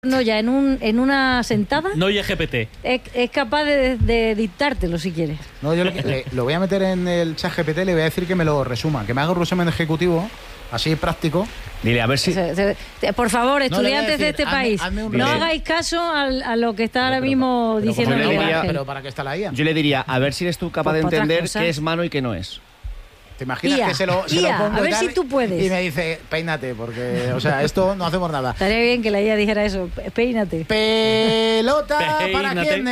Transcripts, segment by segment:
ya en una sentada. No GPT. Es capaz de dictártelo si quieres. No, yo lo voy a meter en el chat GPT, le voy a decir que me lo resuma, que me haga un resumen ejecutivo, así práctico. Dile, a ver si... Por favor, estudiantes de este país, hazme no hagáis caso a lo que está ahora mismo diciendo Miguel Ángel. Pero ¿para qué está la IA? Yo le diría, a ver si eres tú capaz de entender qué es mano y qué no es. ¿Te imaginas IA, que se lo pongo a ver si tú puedes? Y me dice, peínate, porque, o sea, esto no hacemos nada. Estaría bien que la IA dijera eso, peínate. Pelota para quién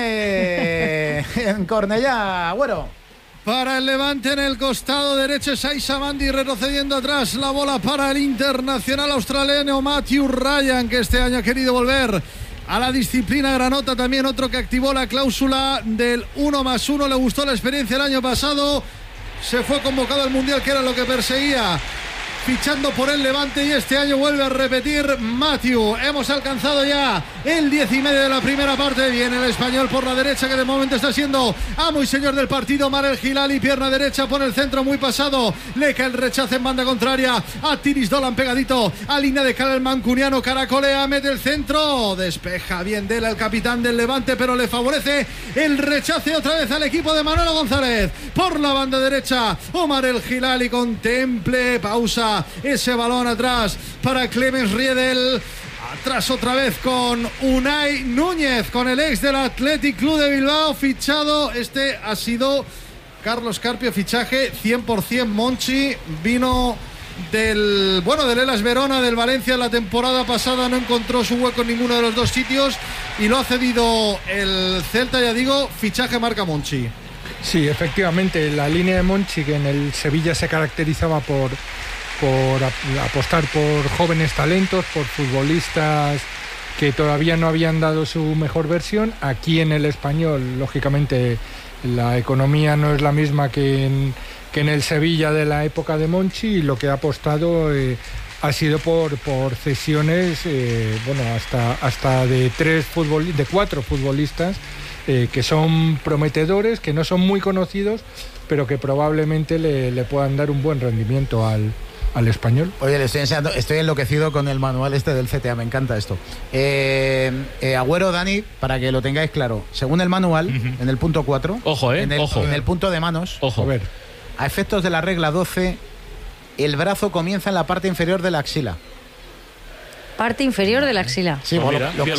en Cornellá, Agüero. Para el Levante en el costado derecho es Aissa Mandi retrocediendo atrás. La bola para el internacional australiano Matthew Ryan, que este año ha querido volver a la disciplina granota. También otro que activó la cláusula del 1+1. Le gustó la experiencia el año pasado. Se fue convocado al Mundial, que era lo que perseguía, fichando por el Levante, y este año vuelve a repetir Matthew. Hemos alcanzado ya el 10:30 de la primera parte. Viene el español por la derecha, que de momento está siendo amo y señor del partido. Marel Hilali, pierna derecha, pone el centro muy pasado. Le cae el rechazo en banda contraria a Tiris Dolan, pegadito a línea de cara el mancuniano. Caracolea, mete el centro, despeja bien Dela, el capitán del Levante, pero le favorece el rechace otra vez al equipo de Manolo González. Por la banda derecha, Omar El Hilali contemple, pausa ese balón atrás para Clemens Riedel. Atrás otra vez con Unai Núñez, con el ex del Athletic Club de Bilbao, fichado. Este ha sido Carlos Carpio, fichaje 100% Monchi. Vino del Hellas Verona, del Valencia la temporada pasada. No encontró su hueco en ninguno de los dos sitios y lo ha cedido el Celta, ya digo, fichaje marca Monchi. Sí, efectivamente, la línea de Monchi, que en el Sevilla se caracterizaba por apostar por jóvenes talentos, por futbolistas que todavía no habían dado su mejor versión. Aquí en el Español, lógicamente, la economía no es la misma que en el Sevilla de la época de Monchi, y lo que ha apostado ha sido por cesiones, hasta de 4 futbolistas que son prometedores, que no son muy conocidos, pero que probablemente le puedan dar un buen rendimiento al español. Oye, le estoy enseñando, estoy enloquecido con el manual este del CTA, me encanta esto. Agüero, Dani, para que lo tengáis claro, según el manual, en el punto 4, en el punto de manos, a ver, a efectos de la regla 12, el brazo comienza en la parte inferior de la axila. Parte inferior de la axila. Sí, lo que ha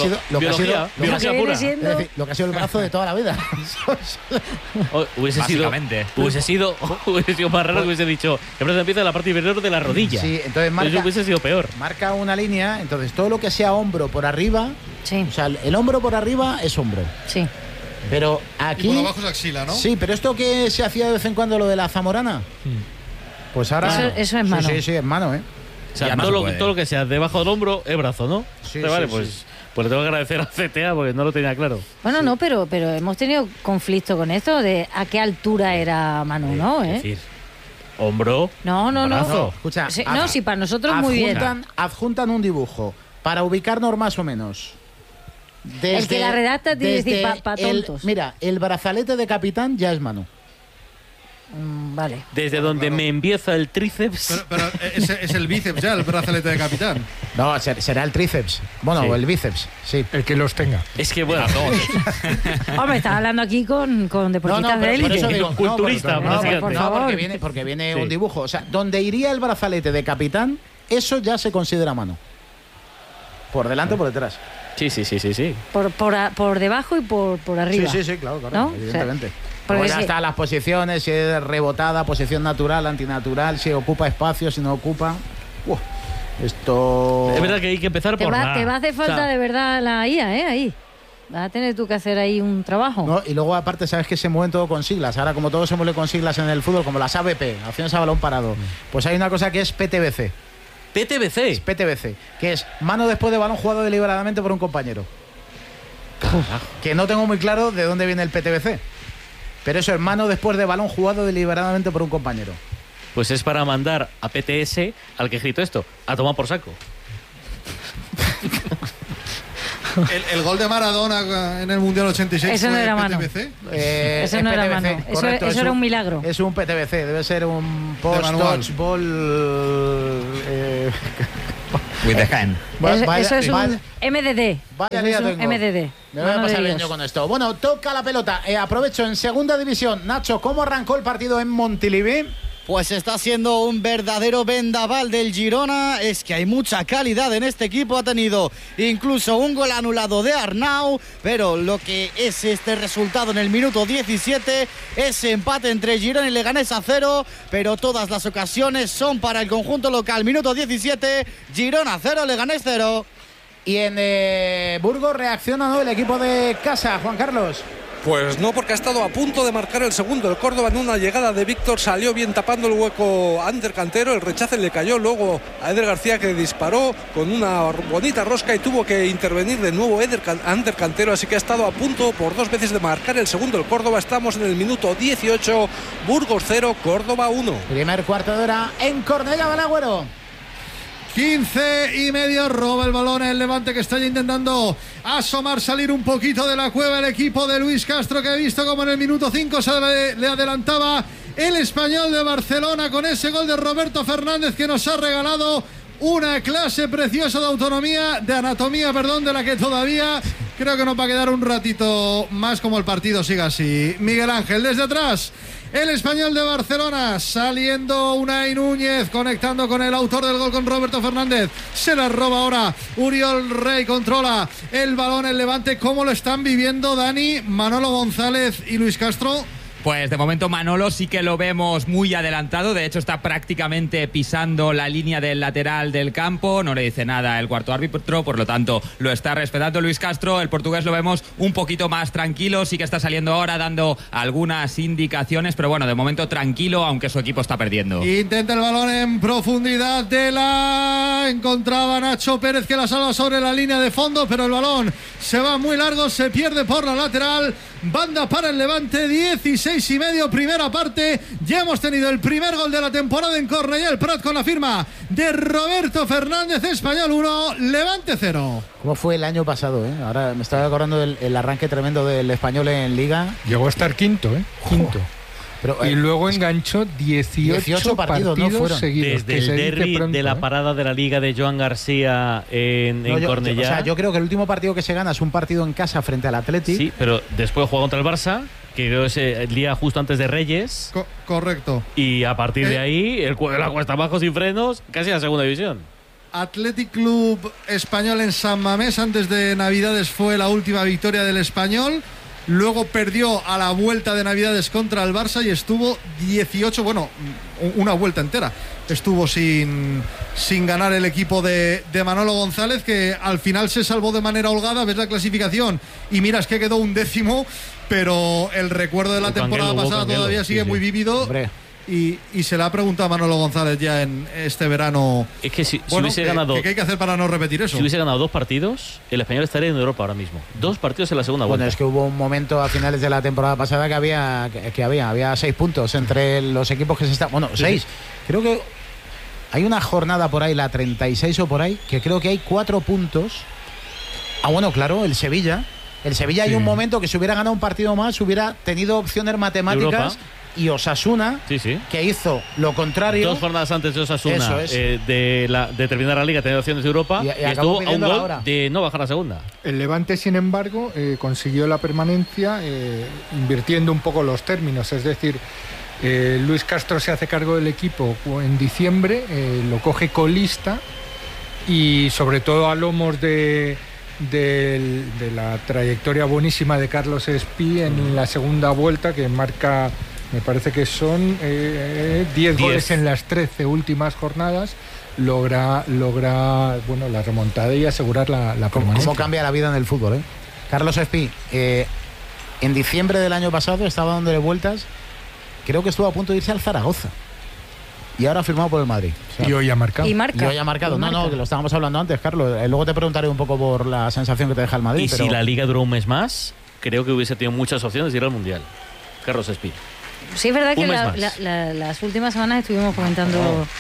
sido el brazo de toda la vida. Hubiese sido más raro que hubiese dicho el brazo empieza en la parte inferior de la rodilla. Sí, entonces hubiese sido peor. Marca una línea, entonces todo lo que sea hombro por arriba, sí. O sea, el hombro por arriba es hombro. Sí. Pero aquí. Y por abajo es axila, ¿no? Sí, pero esto que se hacía de vez en cuando, lo de la Zamorana, pues ahora. Eso es mano. Sí, es mano, O sea, todo lo que sea debajo del hombro es brazo, ¿no? Sí, vale, sí, pues sí. Pues le tengo que agradecer a CTA porque no lo tenía claro. Bueno, no, pero hemos tenido conflicto con esto de a qué altura era mano, ¿no? Es decir, hombro, no. Escucha, sí, si para nosotros muy bien. Adjuntan un dibujo para ubicarnos más o menos. El que la redacta tiene que decir para tontos. Mira, el brazalete de capitán ya es mano. Vale. Desde donde me empieza el tríceps. Pero es el bíceps ya, el brazalete de capitán. No, será el tríceps. Bueno, o el bíceps, sí. El que los tenga. Es que bueno, Hombre, estaba hablando aquí con deportistas de élite. Con culturistas, por favor. Porque viene un dibujo. O sea, donde iría el brazalete de capitán, eso ya se considera mano. Por delante o por detrás. Sí. Por debajo y por arriba. Sí, claro, ¿no? evidentemente. Porque ya están las posiciones, si es rebotada, posición natural, antinatural, si ocupa espacio, si no ocupa. Esto. Es verdad que hay que empezar por nada. Te va a hacer falta de verdad la IA, ahí. Vas a tener tú que hacer ahí un trabajo. No, y luego aparte sabes que se mueven todo con siglas. Ahora como todo se mueve con siglas en el fútbol, como las ABP, acciones a balón parado, pues hay una cosa que es PTBC. ¿PTBC? PTBC, que es mano después de balón jugado deliberadamente por un compañero. Que no tengo muy claro de dónde viene el PTBC. Pero eso es mano después de balón jugado deliberadamente por un compañero. Pues es para mandar a PTS, al que escrito esto, a tomar por saco. El gol de Maradona en el Mundial 86. Eso no era mano. Eso no era mano. Correcto, eso era un milagro. Es un PTBC, debe ser un post-touch ball. with the hand. Eso es un MDD. Vaya eso es un tengo. MDD. Me voy a pasar bien yo con esto. Bueno, toca la pelota. Aprovecho en segunda división. Nacho, ¿cómo arrancó el partido en Montilivi? Pues está siendo un verdadero vendaval del Girona. Es que hay mucha calidad en este equipo. Ha tenido incluso un gol anulado de Arnau. Pero lo que es este resultado en el minuto 17, ese empate entre Girona y Leganés a 0. Pero todas las ocasiones son para el conjunto local. Minuto 17, Girona 0, Leganés 0. Y en Burgos reacciona, ¿no?, el equipo de casa, Juan Carlos. Pues no, porque ha estado a punto de marcar el segundo. El Córdoba, en una llegada de Víctor, salió bien tapando el hueco a Ander Cantero. El rechace le cayó luego a Eder García, que disparó con una bonita rosca y tuvo que intervenir de nuevo Ander Cantero. Así que ha estado a punto por 2 veces de marcar el segundo el Córdoba. Estamos en el minuto 18, Burgos 0, Córdoba 1. Primer cuarto de hora en Cornellá del Agüero. 15:30, roba el balón el Levante, que está ya intentando asomar, salir un poquito de la cueva el equipo de Luis Castro, que ha visto como en el minuto 5 se le adelantaba el Español de Barcelona con ese gol de Roberto Fernández, que nos ha regalado una clase preciosa de anatomía, de la que todavía creo que nos va a quedar un ratito más, como el partido siga así. Miguel Ángel, desde atrás, el Español de Barcelona, saliendo Unai Núñez, conectando con el autor del gol, con Roberto Fernández. Se la roba ahora Uriol Rey, controla el balón el Levante. ¿Cómo lo están viviendo, Dani, Manolo González y Luis Castro? Pues de momento Manolo sí que lo vemos muy adelantado. De hecho está prácticamente pisando la línea del lateral del campo. No le dice nada el cuarto árbitro, por lo tanto lo está respetando Luis Castro. El portugués lo vemos un poquito más tranquilo. Sí que está saliendo ahora dando algunas indicaciones, pero bueno, de momento tranquilo, aunque su equipo está perdiendo. Intenta el balón en profundidad. Encontraba Nacho Pérez, que la salva sobre la línea de fondo, pero el balón se va muy largo, se pierde por la lateral. Banda para el Levante, 16:30, primera parte. Ya hemos tenido el primer gol de la temporada en Cornellá el Prat, con la firma de Roberto Fernández. Español 1, Levante 0. ¿Cómo fue el año pasado? Ahora me estaba acordando del arranque tremendo del Español en Liga. Llegó a estar quinto. Pero, y luego enganchó 18 partidos no fueron desde seguidos. el derbi de la parada de la Liga de Joan García en Cornellá. Yo creo que el último partido que se gana es un partido en casa frente al Athletic. Sí, pero después juega contra el Barça, que creo que es el día justo antes de Reyes. Correcto. Y a partir de ahí, la cuesta abajo sin frenos, casi la segunda división. Athletic Club Español en San Mamés, antes de Navidades fue la última victoria del Español. Luego perdió a la vuelta de Navidades contra el Barça y estuvo 18, una vuelta entera. Estuvo sin ganar el equipo de Manolo González, que al final se salvó de manera holgada. Ves la clasificación y miras que quedó 11º, pero el recuerdo de la temporada pasada todavía sigue muy vívido. Y se le ha preguntado a Manolo González ya en este verano. Es que si hubiese ganado. ¿Qué hay que hacer para no repetir eso? Si hubiese ganado 2 partidos, el Español estaría en Europa ahora mismo. 2 partidos en la segunda vuelta. Bueno, es que hubo un momento a finales de la temporada pasada que había 6 puntos entre los equipos que se están. Bueno, 6. Creo que hay una jornada por ahí, la 36 o por ahí, que creo que hay 4 puntos. Bueno, claro, el Sevilla. Hay un momento que si hubiera ganado un partido más, hubiera tenido opciones matemáticas. Y Osasuna, que hizo lo contrario. 2 jornadas antes de Osasuna de terminar la Liga, tener opciones de Europa, y estuvo a un gol de no bajar a segunda. El Levante, sin embargo, consiguió la permanencia invirtiendo un poco los términos. Es decir, Luis Castro se hace cargo del equipo en diciembre, lo coge colista, y sobre todo a lomos de la trayectoria buenísima de Carlos Espí en la segunda vuelta, que marca, me parece que son 10 goles en las 13 últimas jornadas, logra la remontada y asegurar la permanencia. ¿Cómo cambia la vida en el fútbol? Carlos Espí, en diciembre del año pasado estaba dándole vueltas, creo que estuvo a punto de irse al Zaragoza. Y ahora ha firmado por el Madrid. Y hoy ha marcado. Y hoy ha marcado. No, que lo estábamos hablando antes, Carlos. Luego te preguntaré un poco por la sensación que te deja el Madrid. Y si la Liga duró un mes más, creo que hubiese tenido muchas opciones de ir al Mundial. Carlos Espí. Sí, es verdad que las últimas semanas estuvimos comentando.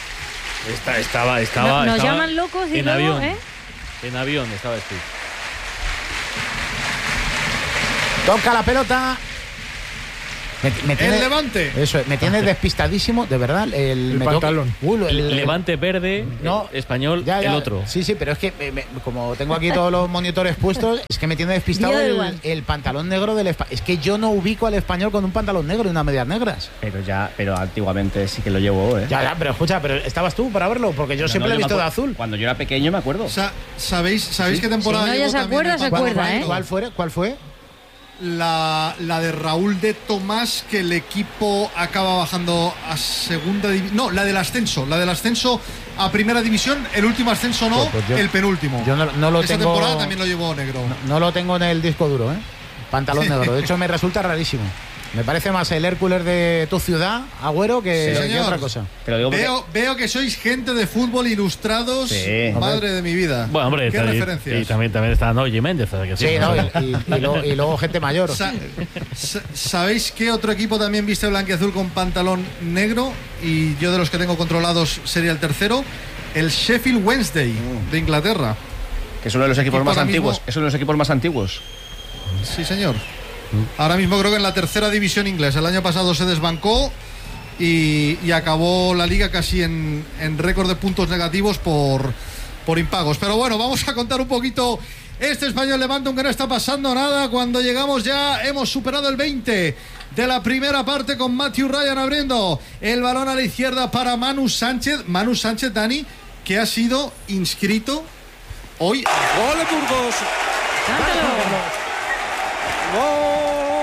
Nos llaman locos y en luego, avión. En avión estaba Espí. Toca la pelota El Levante. Eso, me tiene despistadísimo, de verdad. El pantalón. El Levante verde, no, Español, ya, el otro. Sí, pero es que como tengo aquí todos los monitores puestos, es que me tiene despistado el pantalón negro del Español. Es que yo no ubico al Español con un pantalón negro y unas medias negras. Pero antiguamente sí que lo llevó, ¿eh? Ya, pero escucha, pero ¿estabas tú para verlo? Porque yo siempre lo he visto de azul. Cuando yo era pequeño me acuerdo. ¿Sabéis qué temporada? Si no, ya se acuerda, ¿eh? ¿Cuál fue? La de Raúl de Tomás, que el equipo acaba bajando a segunda división. No, la del ascenso a primera división. El último ascenso no, el penúltimo. Yo no lo Esa tengo. temporada también lo llevó negro. No lo tengo en el disco duro, pantalón negro. De hecho, me resulta rarísimo. Me parece más el Hércules de tu ciudad, Agüero, que otra cosa. Veo que sois gente de fútbol ilustrados. Sí. Madre de mi vida. Bueno, hombre, ¿qué referencias? Y también está Noye Méndez. Y luego gente mayor. ¿Sabéis qué otro equipo también viste blanquiazul con pantalón negro? Y yo de los que tengo controlados sería el tercero. El Sheffield Wednesday de Inglaterra. Que es uno de los equipos más antiguos. Es uno de los equipos más antiguos. Sí, señor. Ahora mismo creo que en la tercera división inglesa. El año pasado se desbancó y acabó la liga casi en récord de puntos negativos por impagos. Pero bueno, vamos a contar un poquito este Español Levante, aunque no está pasando nada. Cuando llegamos ya hemos superado el 20 de la primera parte, con Matthew Ryan abriendo el balón a la izquierda para Manu Sánchez, Dani, que ha sido inscrito hoy. ¡Gol de Burgos! ¡Gol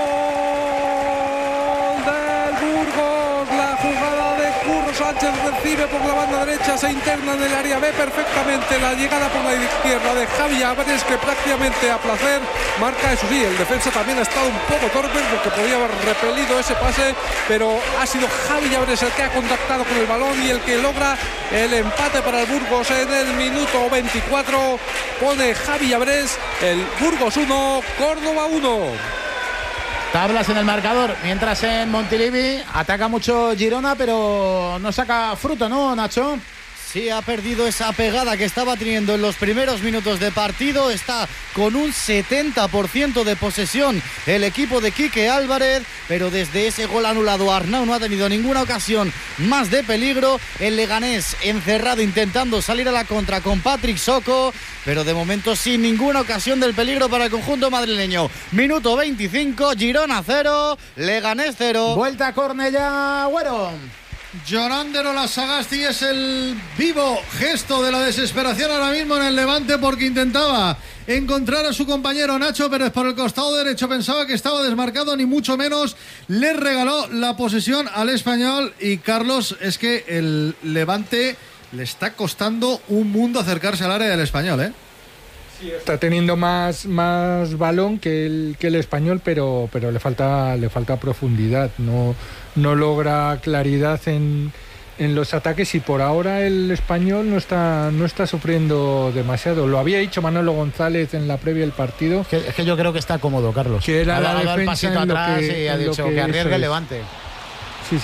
del Burgos! La jugada de Curro Sánchez recibe por la banda derecha, se interna en el área, ve perfectamente la llegada por la izquierda de Javi Álvarez, que prácticamente a placer marca. Eso sí, el defensa también ha estado un poco torpe porque podía haber repelido ese pase, pero ha sido Javi Álvarez el que ha contactado con el balón y el que logra el empate para el Burgos en el minuto 24. Pone Javi Álvarez, el Burgos 1, Córdoba 1. Tablas en el marcador, mientras en Montilivi ataca mucho Girona, pero no saca fruto, ¿no, Nacho? Sí, ha perdido esa pegada que estaba teniendo en los primeros minutos de partido. Está con un 70% de posesión el equipo de Quique Álvarez, pero desde ese gol anulado Arnau no ha tenido ninguna ocasión más de peligro. El Leganés encerrado intentando salir a la contra con Patrick Soko, pero de momento sin ninguna ocasión del peligro para el conjunto madrileño. Minuto 25, Girona 0, Leganés 0. Vuelta a Cornellá, Agüero. Llorandero la Sagasti, es el vivo gesto de la desesperación ahora mismo en el Levante, porque intentaba encontrar a su compañero Nacho Pérez por el costado derecho, pensaba que estaba desmarcado, ni mucho menos, le regaló la posesión al Español. Y Carlos, es que el Levante le está costando un mundo acercarse al área del Español, ¿eh? Sí, está teniendo más balón que el Español, pero le falta profundidad, no logra claridad en los ataques, y por ahora el Español no está sufriendo demasiado. Lo había dicho Manolo González en la previa del partido. Es que yo creo que está cómodo, Carlos. Que era la defensa el pasito atrás y ha dicho que arriesgue el Levante. Sí.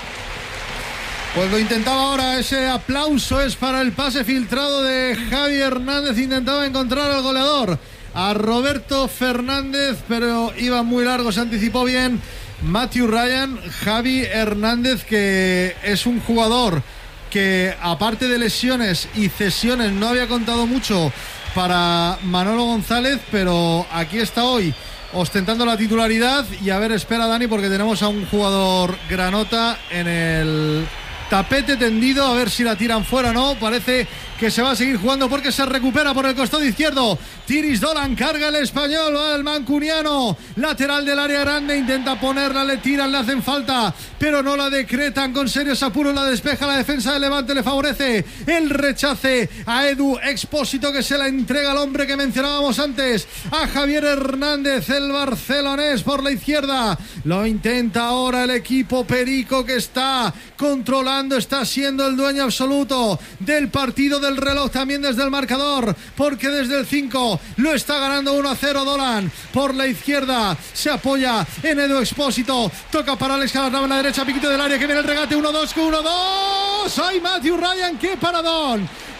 Pues lo intentaba ahora, ese aplauso es para el pase filtrado de Javi Hernández. Intentaba encontrar al goleador, a Roberto Fernández, pero iba muy largo, se anticipó bien Matthew Ryan. Javi Hernández, que es un jugador que, aparte de lesiones y cesiones, no había contado mucho para Manolo González, pero aquí está hoy ostentando la titularidad. Y a ver, espera Dani, porque tenemos a un jugador granota en el tapete tendido, a ver si la tiran fuera o no. Parece que se va a seguir jugando porque se recupera por el costado izquierdo. Tiris Dolan, carga el Español, va el mancuniano, lateral del área grande, intenta ponerla, le tiran, le hacen falta, pero no la decretan, con serios apuros la despeja la defensa del Levante, le favorece el rechace a Edu Expósito, que se la entrega al hombre que mencionábamos antes, a Javier Hernández, el barcelonés, por la izquierda. Lo intenta ahora el equipo perico, que está controlando, está siendo el dueño absoluto del partido, del reloj también desde el marcador, porque desde el 5 lo está ganando 1-0 Dolan. Por la izquierda se apoya en Edu Expósito, toca para Alex Calatrava en la derecha, piquito del área, que viene el regate, 1-2. ¡Ay, Matthew Ryan, qué paradón!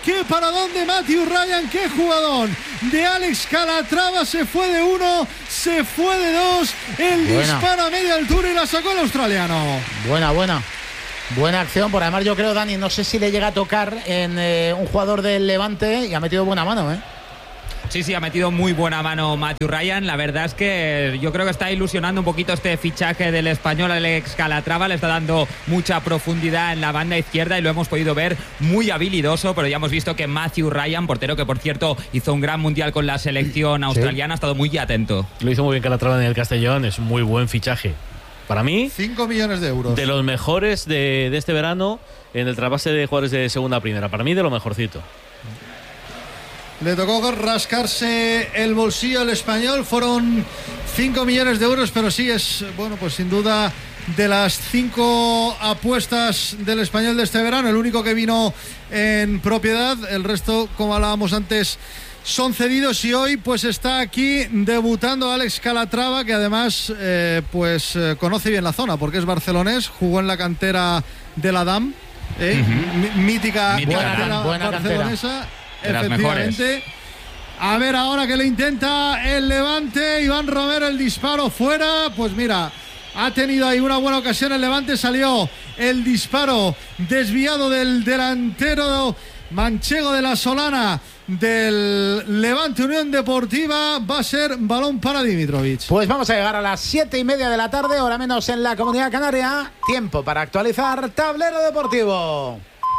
qué paradón de Matthew Ryan, qué jugador de Alex Calatrava, se fue de 1, se fue de 2, el disparo a media altura y la sacó el australiano. Buena acción, por además yo creo, Dani, no sé si le llega a tocar en un jugador del Levante y ha metido buena mano, Sí, ha metido muy buena mano Matthew Ryan. La verdad es que yo creo que está ilusionando un poquito este fichaje del español Alex Calatrava. Le está dando mucha profundidad en la banda izquierda y lo hemos podido ver muy habilidoso, pero ya hemos visto que Matthew Ryan, portero que por cierto hizo un gran mundial con la selección australiana, ha estado muy atento. Lo hizo muy bien Calatrava en el Castellón, es un muy buen fichaje. Para mí, 5 millones de euros. De los mejores de este verano en el trasvase de jugadores de segunda a primera. Para mí, de lo mejorcito. Le tocó rascarse el bolsillo al español. Fueron 5 millones de euros, pero sí es, bueno, pues sin duda de las 5 apuestas del español de este verano, el único que vino en propiedad. El resto, como hablábamos antes, son cedidos y hoy pues está aquí debutando Alex Calatrava, que además conoce bien la zona porque es barcelonés, jugó en la cantera de la DAM, mítica cantera barcelonesa, efectivamente. A ver ahora que le intenta el Levante, Iván Romero, el disparo fuera, pues mira, ha tenido ahí una buena ocasión el Levante, salió el disparo desviado del delantero manchego de la Solana del Levante Unión Deportiva. Va a ser balón para Dimitrovic. Pues vamos a llegar a las 7:30 de la tarde, hora menos en la Comunidad Canaria. Tiempo para actualizar Tablero Deportivo,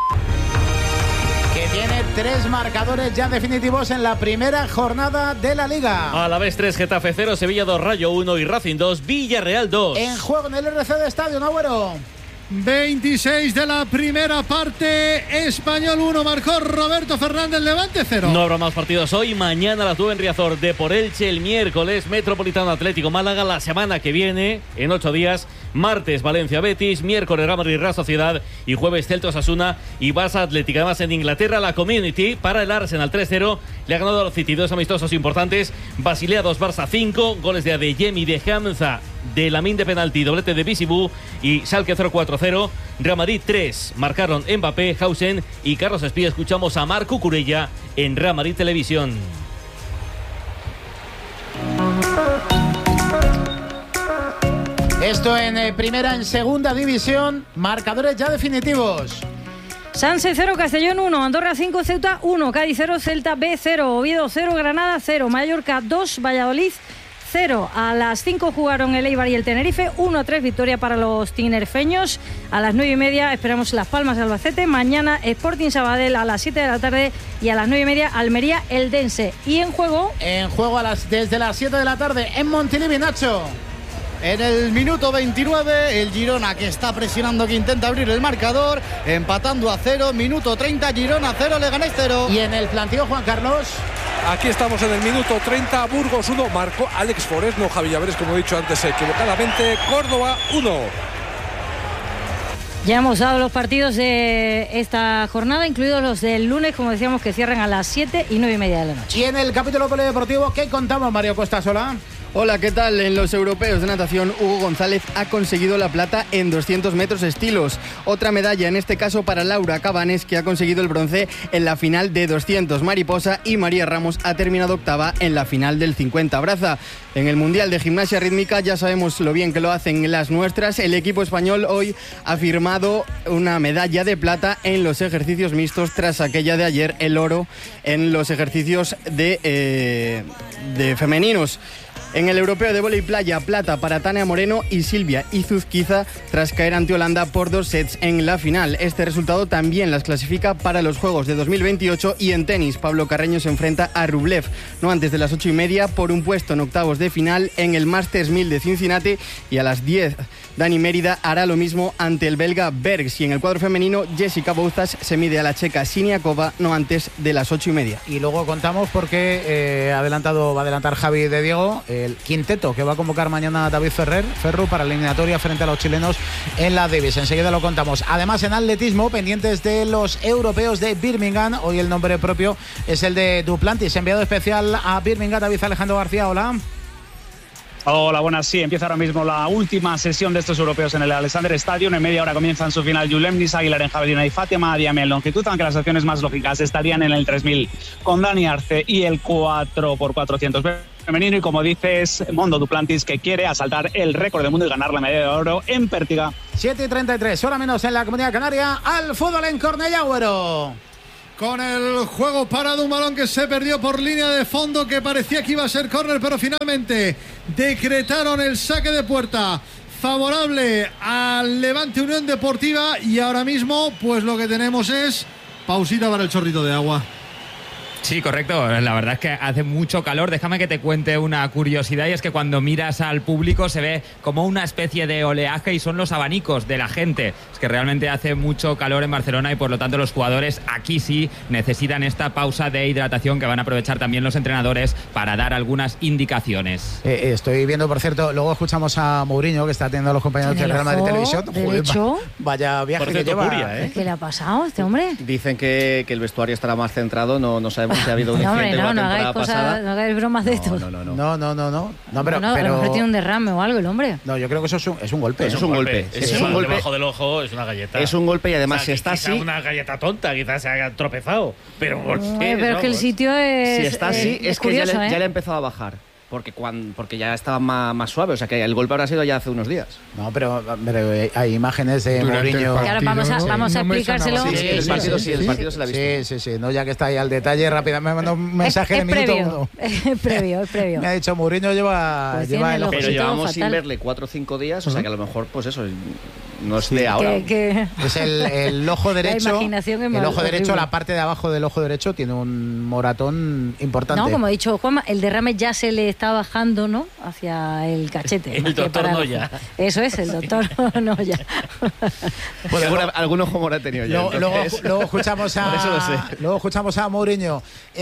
que tiene 3 marcadores ya definitivos en la primera jornada de la Liga. Alavés 3, Getafe 0, Sevilla 2, Rayo 1 y Racing 2, Villarreal 2. En juego en el RC de Estadio, ¿no, Agüero? 26 de la primera parte, Español 1, marcó Roberto Fernández, Levante 0. No habrá más partidos hoy, mañana a las 9 en Riazor, Depor Elche el miércoles, Metropolitano Atlético Málaga la semana que viene, en 8 días, martes Valencia Betis, miércoles Real Madrid Real Sociedad y jueves Celta Osasuna y Barça Atlético. Además en Inglaterra la Community para el Arsenal 3-0, le ha ganado a los City, 2 amistosos importantes, Basilea 2, Barça 5, goles de Adeyemi, de Hamza, de Lamine de penalti, doblete de Bisibú y Schalke 0-4-0, Real Madrid 3, marcaron Mbappé, Hausen y Carlos Espía. Escuchamos a Marc Cucurella en Real Madrid Televisión. Esto en primera, en segunda división, marcadores ya definitivos. Sanse 0, Castellón 1, Andorra 5, Ceuta 1, Cádiz 0, Celta B 0, Oviedo 0, Granada 0, Mallorca 2, Valladolid 0. A las 5 jugaron el Eibar y el Tenerife, 1-3 victoria para los tinerfeños. A las 9:30 esperamos Las Palmas de Albacete, mañana Sporting Sabadell a las 7 de la tarde y a las 9:30 Almería Eldense. Y en juego desde las 7 de la tarde en Montilivi, Nacho. En el minuto 29, el Girona, que está presionando, que intenta abrir el marcador, empatando a 0, minuto 30, Girona 0, Leganés 0. Y en el planteo, Juan Carlos. Aquí estamos en el minuto 30, Burgos 1, marcó Alex Forés, no Javi Llaveres, como he dicho antes equivocadamente, Córdoba 1. Ya hemos dado los partidos de esta jornada, incluidos los del lunes, como decíamos, que cierran a las 7 y 9:30 de la noche. Y en el capítulo polideportivo, ¿qué contamos, Mario Costa Sola? Hola, ¿qué tal? En los europeos de natación, Hugo González ha conseguido la plata en 200 metros estilos. Otra medalla, en este caso para Laura Cabanes, que ha conseguido el bronce en la final de 200 mariposa, y María Ramos ha terminado octava en la final del 50 braza. En el Mundial de Gimnasia Rítmica ya sabemos lo bien que lo hacen las nuestras. El equipo español hoy ha firmado una medalla de plata en los ejercicios mixtos tras aquella de ayer, el oro en los ejercicios de femeninos. En el europeo de vóley playa, plata para Tania Moreno y Silvia Izuzquiza tras caer ante Holanda por 2 sets en la final. Este resultado también las clasifica para los Juegos de 2028. Y en tenis, Pablo Carreño se enfrenta a Rublev, no antes de las 8:30, por un puesto en octavos de final en el Masters 1000 de Cincinnati. Y a las 10, Dani Mérida hará lo mismo ante el belga Bergs. Y en el cuadro femenino, Jessica Bouzas se mide a la checa Siniakova, no antes de las 8:30. Y luego contamos porque va a adelantar Javi de Diego el quinteto que va a convocar mañana a David Ferru para la eliminatoria frente a los chilenos en la Davis. Enseguida lo contamos. Además, en atletismo, pendientes de los europeos de Birmingham, hoy el nombre propio es el de Duplantis. Enviado especial a Birmingham, David Alejandro García, hola. Hola, buenas. Sí, empieza ahora mismo la última sesión de estos europeos en el Alexander Stadium. En media hora comienzan su final Julem Nisa, Aguilar en javelina y Fátima Diame en longitud, aunque las opciones más lógicas estarían en el 3000 con Dani Arce y el 4x400 femenino. Y como dices, Mondo Duplantis, que quiere asaltar el récord del mundo y ganar la medalla de oro en Pértiga. 7:33, hora menos en la Comunidad Canaria. Al fútbol en Cornellá, Agüero. Con el juego parado, un balón que se perdió por línea de fondo, que parecía que iba a ser córner, pero finalmente decretaron el saque de puerta favorable al Levante Unión Deportiva, y ahora mismo pues lo que tenemos es pausita para el chorrito de agua. Sí, correcto. La verdad es que hace mucho calor. Déjame que te cuente una curiosidad, y es que cuando miras al público se ve como una especie de oleaje y son los abanicos de la gente. Es que realmente hace mucho calor en Barcelona y por lo tanto los jugadores aquí sí necesitan esta pausa de hidratación que van a aprovechar también los entrenadores para dar algunas indicaciones. Estoy viendo, por cierto, luego escuchamos a Mourinho, que está atendiendo a los compañeros del Real Madrid Televisión. Joder, vaya viaje que lleva. ¿Qué le ha pasado a este hombre? Dicen que el vestuario estará más centrado, no sabemos si ha habido un incidente no, la temporada hagáis pasada. No hagáis bromas de esto. No, pero a lo mejor tiene un derrame o algo el hombre. No, yo creo que eso es un golpe. Es un golpe. Es un golpe debajo del ojo, es una galleta. Es un golpe y además, o sea, si está así, una galleta tonta, quizás se haya tropezado, pero un golpe. Pero es que el sitio es. Si está así, es que curioso, ya le ha empezado a bajar. Porque ya estaba más suave, o sea que el golpe habrá sido ya hace unos días. No, pero hay imágenes de Mourinho. Claro, vamos a explicárselo. Sí, el partido se la ha visto. Sí, no, ya que está ahí al detalle, rápidamente me mandó un mensaje de minuto 1. Es previo. Me ha dicho Mourinho lleva el ojo. Pero llevamos sin verle 4 o 5 días, o sea que a lo mejor, pues eso, no es de ahora. Es el ojo derecho. La imaginación es el ojo horrible. derecho, la parte de abajo del ojo derecho tiene un moratón importante. No, como ha dicho Juanma, el derrame ya se le está bajando, ¿no? Hacia el cachete. El doctor Noya. Eso es, el doctor Noya. Bueno, algún ojo mora ha tenido ya. Luego escuchamos a. Por eso lo sé. Luego escuchamos a Mourinho.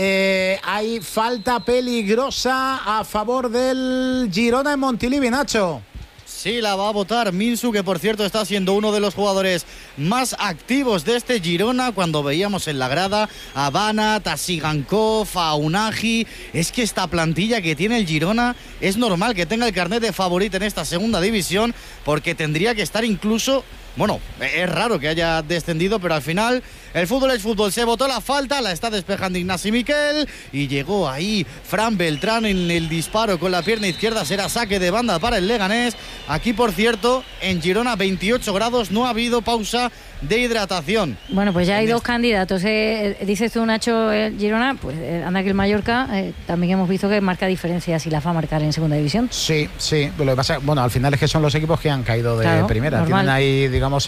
Hay falta peligrosa a favor del Girona en Montilivi, Nacho. Sí, la va a votar Minsu, que por cierto está siendo uno de los jugadores más activos de este Girona. Cuando veíamos en la grada a Banat, a Sigankov, a Unagi, es que esta plantilla que tiene el Girona es normal que tenga el carnet de favorito en esta segunda división, porque tendría que estar incluso... Bueno, es raro que haya descendido, pero al final el fútbol es fútbol. Se votó la falta, la está despejando Ignasi Miquel y llegó ahí Fran Beltrán en el disparo con la pierna izquierda. Será saque de banda para el Leganés. Aquí, por cierto, en Girona 28 grados, no ha habido pausa de hidratación. Bueno, pues ya hay dos candidatos. Dices tú, Nacho, Girona, pues anda que el Mallorca también hemos visto que marca diferencias y la va a marcar en segunda división. Sí. Lo que pasa, bueno, al final es que son los equipos que han caído de primera. Normal. Tienen ahí, digamos,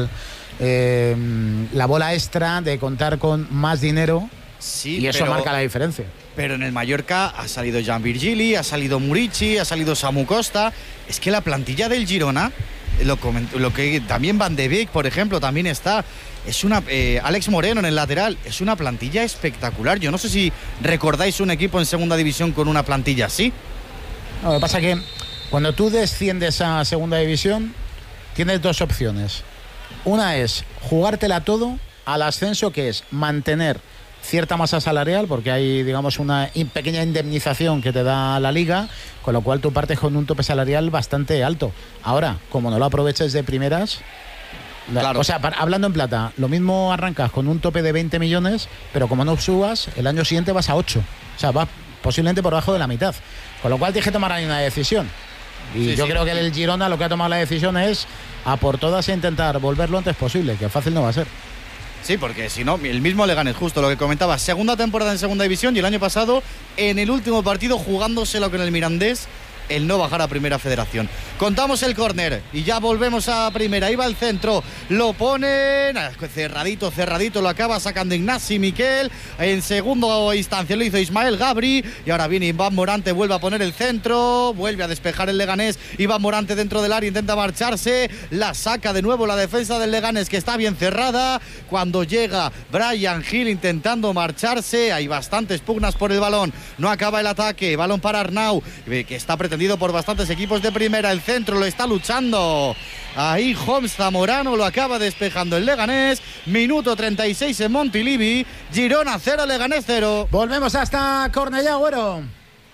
la bola extra de contar con más dinero, y eso marca la diferencia. Pero en el Mallorca ha salido Jan Virgili, ha salido Murici, ha salido Samu Costa. Es que la plantilla del Girona, lo que también Van de Beek, por ejemplo, también está. Es una Alex Moreno en el lateral. Es una plantilla espectacular. Yo no sé si recordáis un equipo en segunda división con una plantilla así. No, lo que pasa es que cuando tú desciendes a segunda división tienes dos opciones. Una es jugártela todo al ascenso, que es mantener cierta masa salarial, porque hay, digamos, una pequeña indemnización que te da la liga, con lo cual tú partes con un tope salarial bastante alto. Ahora, como no lo aproveches de primeras, claro. O sea, hablando en plata, lo mismo arrancas con un tope de 20 millones, pero como no subas, el año siguiente vas a 8. O sea, vas posiblemente por debajo de la mitad. Con lo cual tienes que tomar ahí una decisión. Y yo creo que el Girona lo que ha tomado la decisión es a por todas e intentar volver lo antes posible, que fácil no va a ser. Sí, porque si no, el mismo Leganés, justo lo que comentaba, segunda temporada en segunda división, y el año pasado, en el último partido, jugándoselo con el Mirandés, el no bajar a primera federación. Contamos el córner y ya volvemos a primera. Ahí va el centro, lo ponen cerradito, lo acaba sacando Ignasi Miquel. En segunda instancia lo hizo Ismael Gabri, y ahora viene Iván Morante, vuelve a poner el centro, vuelve a despejar el Leganés. Iván Morante dentro del área, intenta marcharse, la saca de nuevo la defensa del Leganés, que está bien cerrada. Cuando llega Brian Hill intentando marcharse, hay bastantes pugnas por el balón, no acaba el ataque, balón para Arnau, que está pretendiendo por bastantes equipos de primera. El centro lo está luchando ahí Homs Zamorano, lo acaba despejando el Leganés. Minuto 36 en Montilivi. Girona 0, Leganés 0. Volvemos hasta Cornellá, Agüero.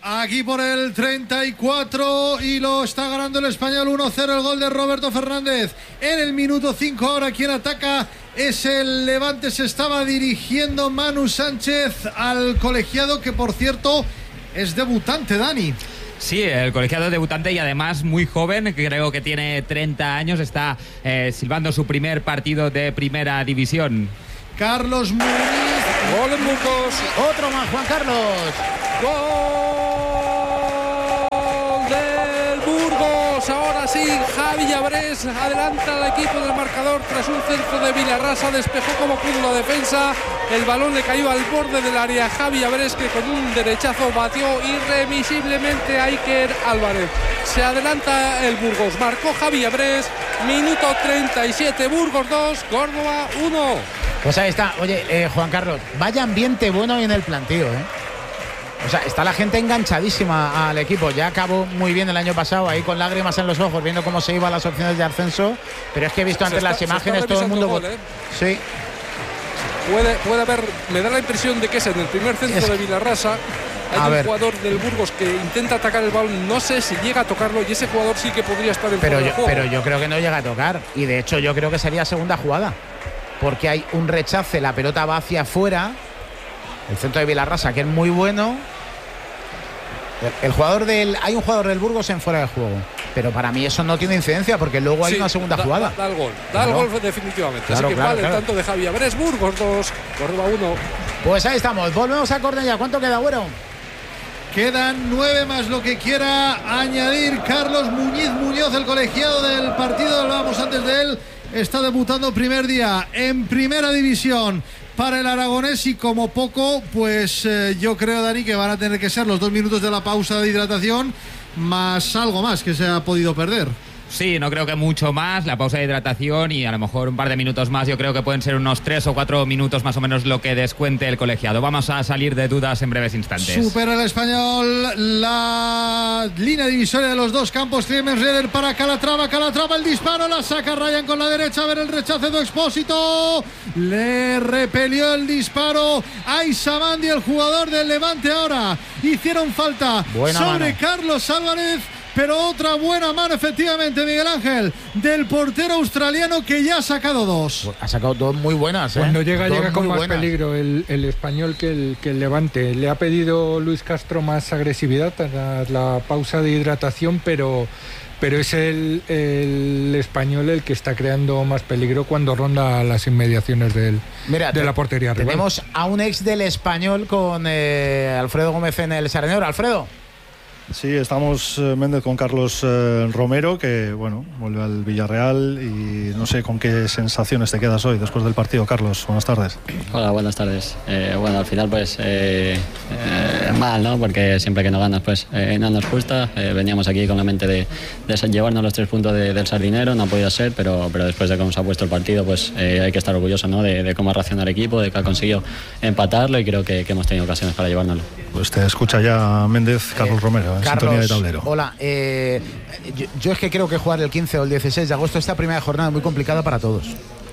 Aquí por el 34 y lo está ganando el Español 1-0, el gol de Roberto Fernández en el minuto 5. Ahora quien ataca es el Levante. Se estaba dirigiendo Manu Sánchez al colegiado, que por cierto es debutante, Dani. Sí, el colegiado debutante y además muy joven, creo que tiene 30 años, está silbando su primer partido de primera división. Carlos Muniz. Gol en Burgos. Otro más, Juan Carlos. Gol del Burgos. Ahora sí, Javi Llabrés adelanta al equipo del marcador tras un centro de Vilarrasa. Despejó como pudo la defensa. El balón le cayó al borde del área. Javi Llabrés, que con un derechazo batió irremisiblemente a Iker Álvarez. Se adelanta el Burgos. Marcó Javi Llabrés. Minuto 37. Burgos 2, Córdoba 1. Pues ahí está. Oye, Juan Carlos, vaya ambiente bueno en el plantío, ¿eh? O sea, está la gente enganchadísima al equipo. Ya acabó muy bien el año pasado, ahí con lágrimas en los ojos, viendo cómo se iban las opciones de ascenso. Pero es que he visto antes las imágenes, todo el mundo... Gol, ¿eh? Sí. Puede haber, me da la impresión de que es en el primer centro de Vilarrasa. Hay un jugador del Burgos que intenta atacar el balón, no sé si llega a tocarlo, y ese jugador sí que podría estar en fuera de juego. Pero yo creo que no llega a tocar, y de hecho yo creo que sería segunda jugada, porque hay un rechace, la pelota va hacia afuera, el centro de Vilarrasa, que es muy bueno. Hay un jugador del Burgos en fuera de juego, pero para mí eso no tiene incidencia, porque luego hay una segunda jugada. Da el gol, el gol definitivamente. Así que vale el tanto de Javi Llabrés. Burgos 2, Córdoba 1. Pues ahí estamos, volvemos a Cornellá. ¿Cuánto queda, Güero? Quedan 9 más lo que quiera añadir Carlos Muñoz, el colegiado del partido. Hablábamos antes de él. Está debutando primer día en primera división para el aragonés, y como poco, pues yo creo, Dani, que van a tener que ser los 2 minutos de la pausa de hidratación más algo más que se ha podido perder. Sí, no creo que mucho más, la pausa de hidratación y a lo mejor un par de minutos más. Yo creo que pueden ser unos 3 o 4 minutos más o menos lo que descuente el colegiado. Vamos a salir de dudas en breves instantes. Supera el Español la línea divisoria de los dos campos. Clemens Reder para Calatrava, el disparo, la saca Ryan con la derecha, a ver el rechace de Expósito, le repelió el disparo a Isabandi, el jugador del Levante. Ahora hicieron falta sobre Carlos Álvarez, pero otra buena mano, efectivamente, Miguel Ángel, del portero australiano, que ya ha sacado 2. Ha sacado 2 muy buenas, ¿eh? Cuando llega con más peligro el Español que el Levante. Le ha pedido Luis Castro más agresividad tras la pausa de hidratación, pero es el Español el que está creando más peligro cuando ronda las inmediaciones de la portería rival. Tenemos a un ex del Español con Alfredo Gómez en el Saranero. Alfredo. Sí, estamos Méndez con Carlos Romero, que bueno, vuelve al Villarreal, y no sé con qué sensaciones te quedas hoy después del partido. Carlos, buenas tardes. Hola, buenas tardes. Bueno, al final pues mal, ¿no? Porque siempre que no ganas pues no nos gusta. Veníamos aquí con la mente de llevarnos los 3 puntos del Sardinero, no ha podido ser, pero después de cómo se ha puesto el partido pues hay que estar orgulloso, ¿no? De cómo ha reaccionado el equipo, de que ha conseguido empatarlo, y creo que hemos tenido ocasiones para llevárnoslo. Pues te escucha ya Méndez, Carlos Romero. Sintonía de tablero. Hola, yo es que creo que jugar el 15 o el 16 de agosto, esta primera jornada, es muy complicada para todos.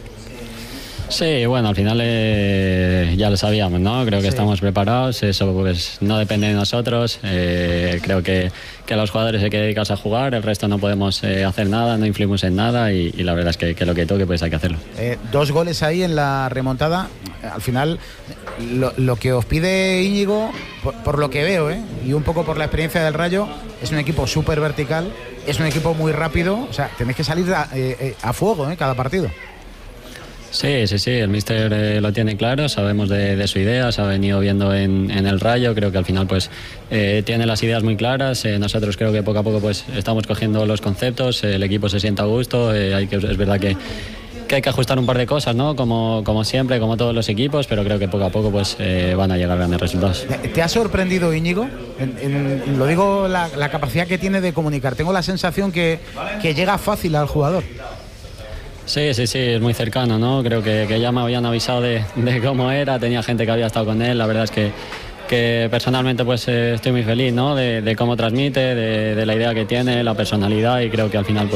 Sí, bueno, al final ya lo sabíamos, ¿no? Creo que estamos preparados, eso pues no depende de nosotros. Creo que los jugadores hay que dedicarse a jugar, el resto no podemos hacer nada, no influimos en nada, y la verdad es que lo que toque pues hay que hacerlo. 2 goles ahí en la remontada. Al final, lo que os pide Íñigo, por lo que veo, y un poco por la experiencia del Rayo, es un equipo súper vertical, es un equipo muy rápido, o sea, tenéis que salir a fuego cada partido. Sí, el míster lo tiene claro, sabemos de su idea, se ha venido viendo en el Rayo, creo que al final pues tiene las ideas muy claras. Nosotros creo que poco a poco pues estamos cogiendo los conceptos, el equipo se sienta a gusto, es verdad que hay que ajustar un par de cosas, ¿no? Como siempre, como todos los equipos, pero creo que poco a poco pues van a llegar grandes resultados. ¿Te ha sorprendido, Íñigo? Lo digo, la capacidad que tiene de comunicar. Tengo la sensación que llega fácil al jugador. Sí, es muy cercano, ¿no? Creo que ya me habían avisado de cómo era, tenía gente que había estado con él. La verdad es que personalmente pues estoy muy feliz, ¿no? De cómo transmite, de la idea que tiene, la personalidad, y creo que al final pues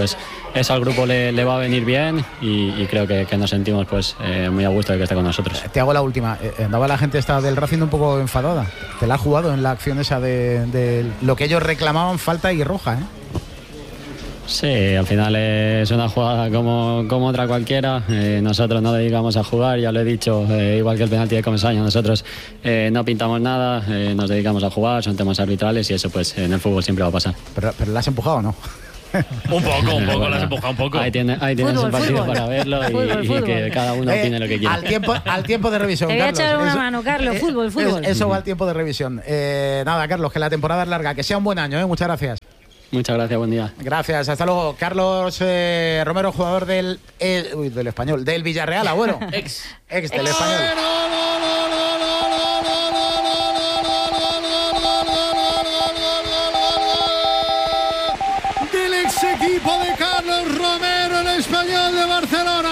al grupo le va a venir bien y creo que nos sentimos pues muy a gusto de que esté con nosotros. Te hago la última. Andaba la gente esta del Racing un poco enfadada. Te la ha jugado en la acción esa de lo que ellos reclamaban, falta y roja, ¿eh? Sí, al final es una jugada como otra cualquiera. Nosotros no dedicamos a jugar, ya lo he dicho, igual que el penalti de Comesaña, nosotros no pintamos nada, nos dedicamos a jugar, son temas arbitrales y eso pues en el fútbol siempre va a pasar. ¿Pero la has empujado o no? Un poco, bueno, la has empujado un poco. Ahí tienes un partido para verlo y que cada uno opine lo que quiera. Al tiempo de revisión, Te voy a Carlos. echar una mano, Carlos, fútbol. Eso va al tiempo de revisión. Nada, Carlos, que la temporada es larga, que sea un buen año, muchas gracias. Muchas gracias, buen día. Gracias, hasta luego. Carlos Romero, jugador del Español, del Villarreal, abuelo. Ex del Español. Del ex equipo de Carlos Romero, el Español de Barcelona.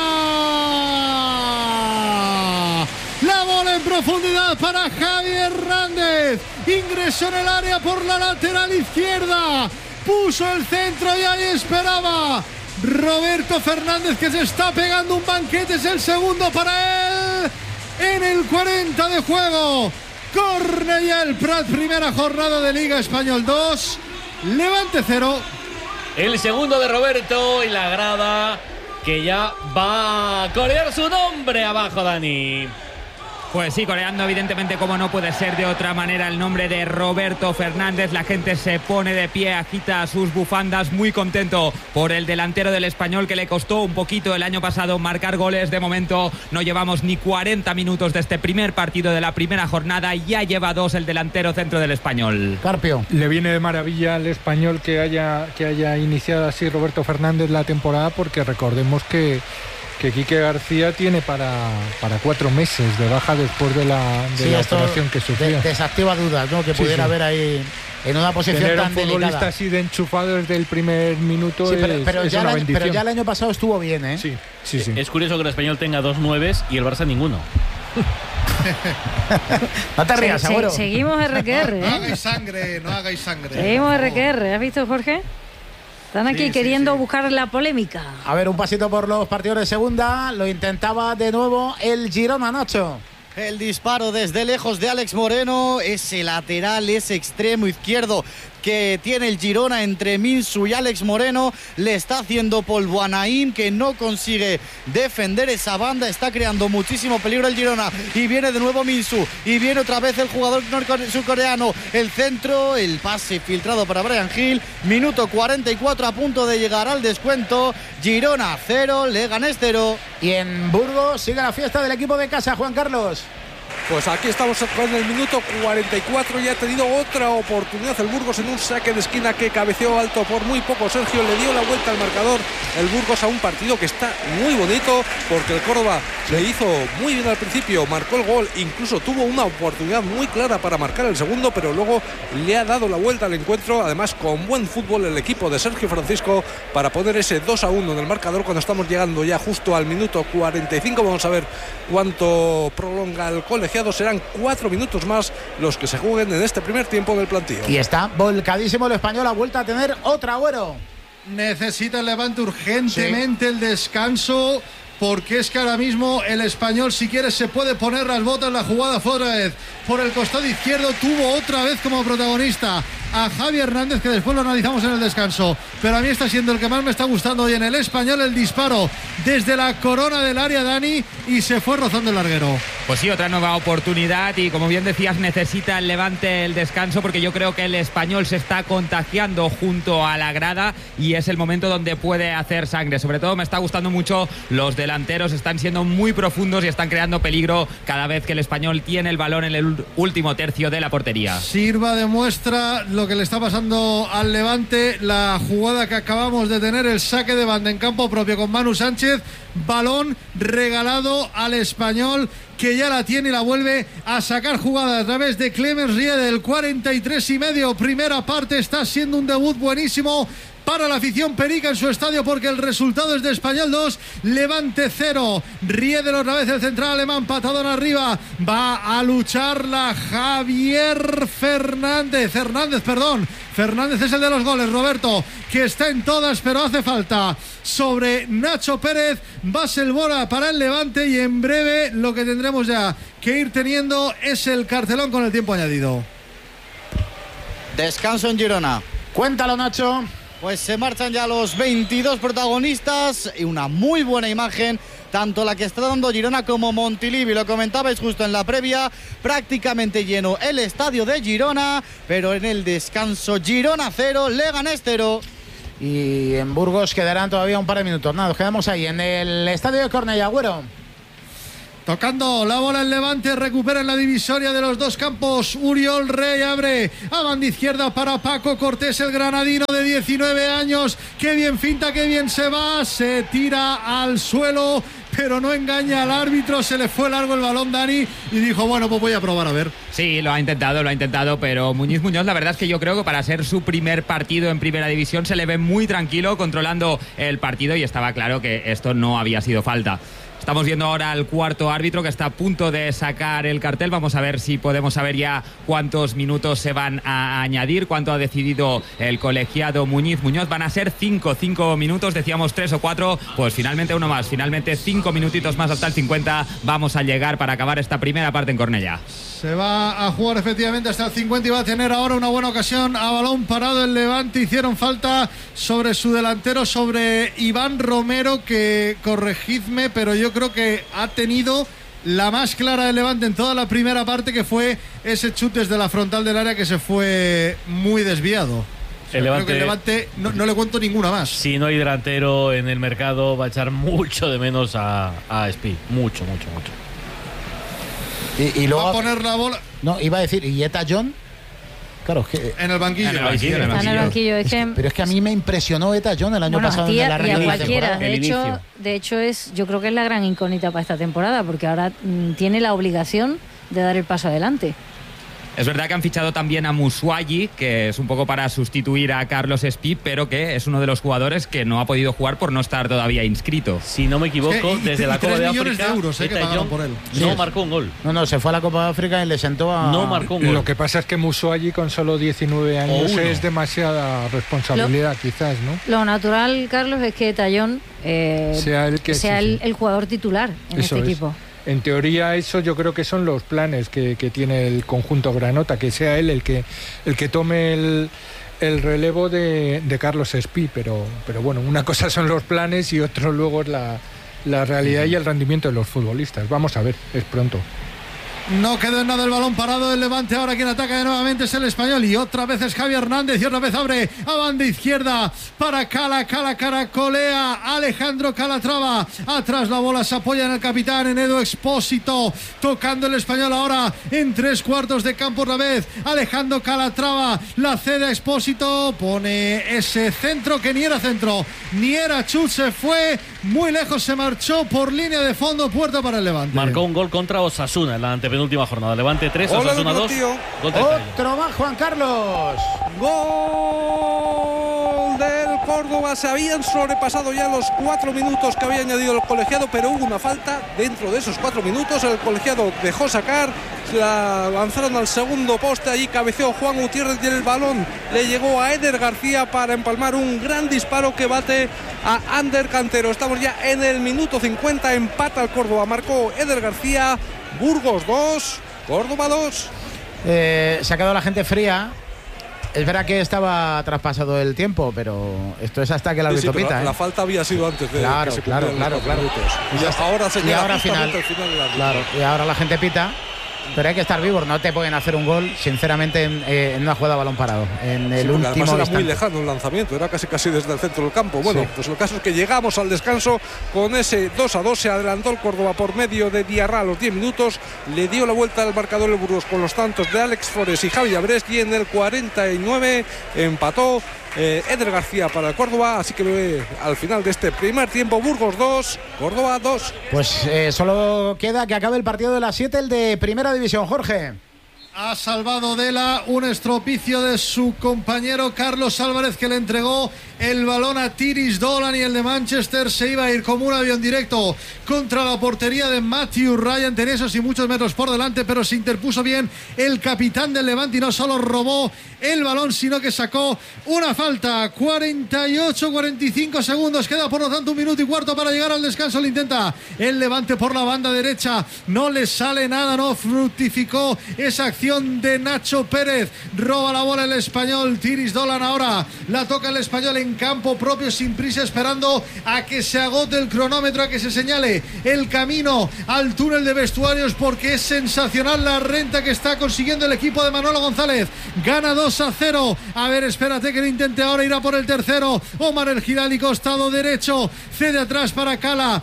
La bola en profundidad para Javi Hernández. Ingresó en el área por la lateral izquierda. Puso el centro y ahí esperaba Roberto Fernández, que se está pegando un banquete. Es el segundo para él en el 40 de juego. Cornellà Prat, primera jornada de Liga. Español 2, Levante 0. El segundo de Roberto y la grada que ya va a corear su nombre abajo, Dani. Pues sí, coreando evidentemente, como no puede ser de otra manera, el nombre de Roberto Fernández. La gente se pone de pie, agita sus bufandas, muy contento por el delantero del Español, que le costó un poquito el año pasado marcar goles. De momento no llevamos ni 40 minutos de este primer partido de la primera jornada y ya lleva 2 el delantero centro del Español. Carpio. Le viene de maravilla al Español que haya iniciado así Roberto Fernández la temporada, porque recordemos que Quique García tiene para 4 meses de baja después de la operación que sufrió. Desactiva dudas, ¿no? Que pudiera haber ahí en una posición tener tan un futbolista delicada. así de enchufado desde el primer minuto, sí, es una bendición. Pero ya el año pasado estuvo bien, ¿eh? Sí. Es curioso que el Español tenga 2 9s y el Barça ninguno. No te rías, seguro. Seguimos RQR, ¿eh? No hagáis sangre, no hagáis sangre. Seguimos RQR, ¿has visto, Jorge? Están aquí queriendo buscar la polémica. A ver, un pasito por los partidos de segunda. Lo intentaba de nuevo el Girona, Nacho. El disparo desde lejos de Alex Moreno, ese lateral, ese extremo izquierdo que tiene el Girona entre Minsu y Alex Moreno, le está haciendo polvo a Naim, que no consigue defender esa banda. Está creando muchísimo peligro el Girona y viene de nuevo Minsu y viene otra vez el jugador surcoreano. El centro, el pase filtrado para Brian Hill. Minuto 44, a punto de llegar al descuento. Girona 0, Leganés 0. Y en Burgos sigue la fiesta del equipo de casa, Juan Carlos. Pues aquí estamos con el minuto 44 y ha tenido otra oportunidad el Burgos en un saque de esquina que cabeceó alto por muy poco. Sergio le dio la vuelta al marcador el Burgos a un partido que está muy bonito, porque el Córdoba le hizo muy bien al principio, marcó el gol, incluso tuvo una oportunidad muy clara para marcar el segundo, pero luego le ha dado la vuelta al encuentro, además con buen fútbol el equipo de Sergio Francisco para poner ese 2-1 en el marcador cuando estamos llegando ya justo al minuto 45. Vamos a ver cuánto prolonga el colegiado. Serán 4 minutos más los que se jueguen en este primer tiempo del plantío. Y está volcadísimo el Español, ha vuelto a tener otra, Agüero. Necesita el Levante urgentemente el descanso, porque es que ahora mismo el Español, si quiere, se puede poner las botas. La jugada fue otra vez por el costado izquierdo, tuvo otra vez como protagonista a Javi Hernández, que después lo analizamos en el descanso, pero a mí está siendo el que más me está gustando hoy en el Español. El disparo desde la corona del área, Dani, y se fue rozando el larguero. Pues sí, otra nueva oportunidad y, como bien decías, necesita el Levante el descanso, porque yo creo que el Español se está contagiando junto a la grada y es el momento donde puede hacer sangre. Sobre todo me está gustando mucho los delanteros, están siendo muy profundos y están creando peligro cada vez que el Español tiene el balón en el último tercio de la portería. Sirva de muestra lo que le está pasando al Levante la jugada que acabamos de tener, el saque de banda en campo propio con Manu Sánchez, balón regalado al Español, que ya la tiene y la vuelve a sacar jugada a través de Clemens Riede, del 43 y medio. Primera parte, está siendo un debut buenísimo para la afición perica en su estadio, porque el resultado es de Español 2, Levante 0. Riedel otra vez, el central alemán, patadón arriba, va a lucharla Javier Fernández. Fernández es el de los goles, Roberto, que está en todas, pero hace falta sobre Nacho Pérez. Baselbora para el Levante, y en breve lo que tendremos ya que ir teniendo es el cartelón con el tiempo añadido. Descanso en Girona. Cuéntalo, Nacho. Pues se marchan ya los 22 protagonistas, y una muy buena imagen, tanto la que está dando Girona como Montilivi. Lo comentabais justo en la previa, prácticamente lleno el estadio de Girona, pero en el descanso Girona 0, Leganés 0. Y en Burgos quedarán todavía un par de minutos. Nada, nos quedamos ahí en el estadio de Cornellá, Agüero. Tocando la bola el Levante, recupera en la divisoria de los dos campos. Uriol Rey abre a banda izquierda para Paco Cortés, el granadino de 19 años. Qué bien finta, qué bien se va. Se tira al suelo, pero no engaña al árbitro. Se le fue largo el balón, Dani, y dijo, bueno, pues voy a probar a ver. Sí, lo ha intentado, pero Muñoz, la verdad es que yo creo que para ser su primer partido en primera división se le ve muy tranquilo, controlando el partido, y estaba claro que esto no había sido falta. Estamos viendo ahora al cuarto árbitro, que está a punto de sacar el cartel. Vamos a ver si podemos saber ya cuántos minutos se van a añadir, cuánto ha decidido el colegiado Muñoz. Van a ser 5 minutos, decíamos 3 o 4, pues finalmente uno más, finalmente 5 minutitos más hasta el 50. Vamos a llegar para acabar esta primera parte en Cornellá. Se va a jugar efectivamente hasta el 50 y va a tener ahora una buena ocasión a balón parado el Levante. Hicieron falta sobre su delantero, sobre Iván Romero, que, corregidme, pero yo creo que ha tenido la más clara del Levante en toda la primera parte, que fue ese chute desde la frontal del área que se fue muy desviado. Creo que el Levante no le cuento ninguna más. Si no hay delantero en el mercado, va a echar mucho de menos a Speed. Mucho. Y luego va a poner la bola. No, iba a decir, ¿y Eta John? Claro, es que en el banquillo. Está en el banquillo. Pero es que a mí me impresionó Eta John el año pasado en la y a cualquiera. De hecho yo creo que es la gran incógnita para esta temporada, porque ahora tiene la obligación de dar el paso adelante. Es verdad que han fichado también a Musuagi, que es un poco para sustituir a Carlos Espí, pero que es uno de los jugadores que no ha podido jugar por no estar todavía inscrito. Si no me equivoco, desde la Copa de África, de euros, que pagaron por él. No marcó un gol. No, se fue a la Copa de África y le sentó a... No marcó un gol. Lo que pasa es que Musuagi con solo 19 años es demasiada responsabilidad, quizás, ¿no? Lo natural, Carlos, es que Tallón sea el jugador titular en este equipo. En teoría, eso yo creo que son los planes que tiene el conjunto granota, que sea él el que tome el relevo de Carlos Espí, pero bueno, una cosa son los planes y otro luego es la realidad y el rendimiento de los futbolistas. Vamos a ver, es pronto. No quedó en nada el balón parado del Levante. Ahora quien ataca de nuevamente es el Español, y otra vez es Javi Hernández, y otra vez abre a banda izquierda para caracolea Alejandro Calatrava. Atrás la bola se apoya en el capitán, en Edu Expósito, tocando el Español ahora en 3/4 de campo otra vez. Alejandro Calatrava la cede a Expósito, pone ese centro que ni era centro ni era chut, se fue muy lejos, se marchó por línea de fondo, puerta para el Levante. Marcó un gol contra Osasuna en la antepenúltima jornada. Levante 3, Osasuna 2. Otro más, Juan Carlos. Gol del Córdoba. Se habían sobrepasado ya los 4 minutos que había añadido el colegiado, pero hubo una falta dentro de esos 4 minutos. El colegiado dejó sacar, la lanzaron al segundo poste, allí cabeceó Juan Gutiérrez y el balón le llegó a Eder García para empalmar un gran disparo que bate a Ander Cantero. Estamos ya en el minuto 50, empata el Córdoba, marcó Eder García. Burgos 2, Córdoba 2. Se ha quedado la gente fría. Es verdad que estaba traspasado el tiempo, pero esto es hasta que el árbitro pita. La falta había sido antes de claro, que se claro. Y hasta ahora se llega al final del árbitro. Claro, y ahora la gente pita. Pero hay que estar vivos, no te pueden hacer un gol, sinceramente, en una jugada a balón parado. En el último era instante. muy lejano el lanzamiento, era casi desde el centro del campo. Bueno, pues el caso es que llegamos al descanso con ese 2-2. Se adelantó el Córdoba por medio de Diarra a los 10 minutos. Le dio la vuelta al marcador el Burgos con los tantos de Alex Flores y Javi Abrés. Y en el 49 empató Eder García para el Córdoba. Así que al final de este primer tiempo, Burgos 2, Córdoba 2. Pues solo queda que acabe el partido de las 7, el de Primera División, Jorge. Ha salvado Dela un estropicio de su compañero Carlos Álvarez, que le entregó el balón a Tiris Dolan, y el de Manchester se iba a ir como un avión directo contra la portería de Matthew Ryan. Tenía esos y muchos metros por delante, pero se interpuso bien el capitán del Levante y no solo robó el balón, sino que sacó una falta. 48-45 segundos, queda por lo tanto 1 minuto y cuarto para llegar al descanso. Lo intenta el Levante por la banda derecha, no le sale nada, no fructificó esa acción de Nacho Pérez. Roba la bola el español. Tiris Dolan ahora la toca el español en campo propio, sin prisa, esperando a que se agote el cronómetro, a que se señale el camino al túnel de vestuarios, porque es sensacional la renta que está consiguiendo el equipo de Manolo González. Gana 2-0. A ver, espérate que lo intente ahora, irá por el tercero Omar El Hilali, costado derecho, cede atrás para Cala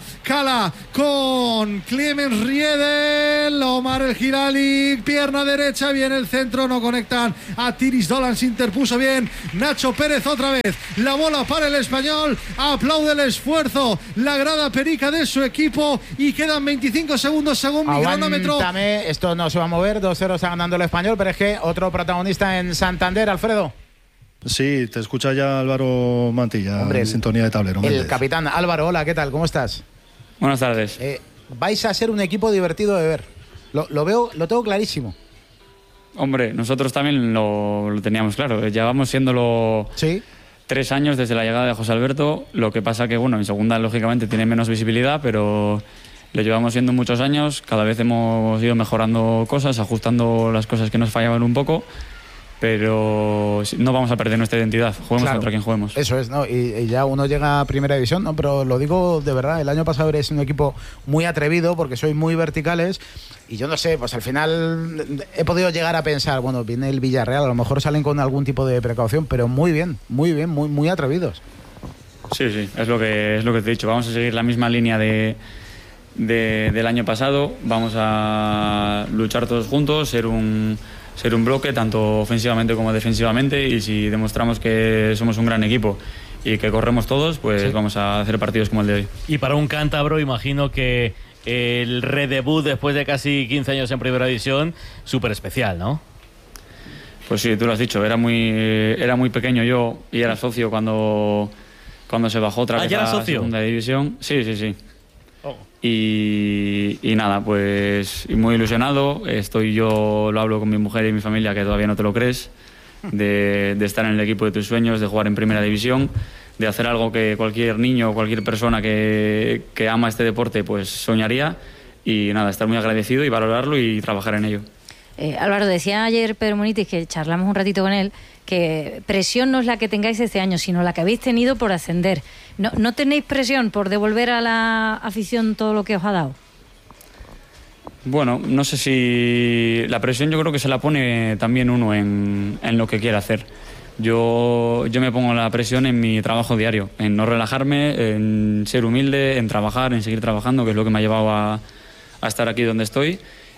con Clemens Riedel. Omar El Hilali, pierna derecha, viene el centro, no conectan a Tiris Dolan, se interpuso bien Nacho Pérez otra vez. La bola para el español, aplaude el esfuerzo la grada perica de su equipo, y quedan 25 segundos según mi cronómetro. Esto no se va a mover, 2-0 está ganando el español, pero es que otro protagonista en Santander, Alfredo. Sí, te escucha ya Álvaro Mantilla, en sintonía de tablero. El capitán Álvaro, hola, ¿qué tal? ¿Cómo estás? Buenas tardes. Vais a ser un equipo divertido de ver. Lo tengo clarísimo. Hombre, nosotros también lo teníamos claro. Llevamos siéndolo 3 años desde la llegada de José Alberto. Lo que pasa que, bueno, en segunda lógicamente tiene menos visibilidad, pero lo llevamos siendo muchos años. Cada vez hemos ido mejorando cosas, ajustando las cosas que nos fallaban un poco. Pero no vamos a perder nuestra identidad, juguemos contra quien juguemos. Eso es, ¿no? Y ya uno llega a primera división, ¿no? Pero lo digo de verdad, el año pasado eres un equipo muy atrevido porque sois muy verticales, y yo no sé, pues al final he podido llegar a pensar, bueno, viene el Villarreal, a lo mejor salen con algún tipo de precaución, pero muy atrevidos. Sí, es lo que te he dicho, vamos a seguir la misma línea del año pasado, vamos a luchar todos juntos, ser un bloque tanto ofensivamente como defensivamente, y si demostramos que somos un gran equipo y que corremos todos, pues vamos a hacer partidos como el de hoy. Y para un cántabro, imagino que el redebut después de casi 15 años en Primera División, súper especial, ¿no? Pues sí, tú lo has dicho, era muy pequeño yo y era socio cuando se bajó otra vez a Segunda División. Sí. Y nada, pues muy ilusionado. Yo lo hablo con mi mujer y mi familia, que todavía no te lo crees, de estar en el equipo de tus sueños, de jugar en Primera División, de hacer algo que cualquier niño o cualquier persona que ama este deporte pues soñaría, y nada, estar muy agradecido y valorarlo y trabajar en ello. Álvaro, decía ayer Pedro Munitis, que charlamos un ratito con él, que presión no es la que tengáis este año, sino la que habéis tenido por ascender. ¿No tenéis presión por devolver a la afición todo lo que os ha dado? Bueno, no sé si... La presión yo creo que se la pone también uno en lo que quiere hacer. Yo me pongo la presión en mi trabajo diario, en no relajarme, en ser humilde, en trabajar, en seguir trabajando, que es lo que me ha llevado a estar aquí donde estoy.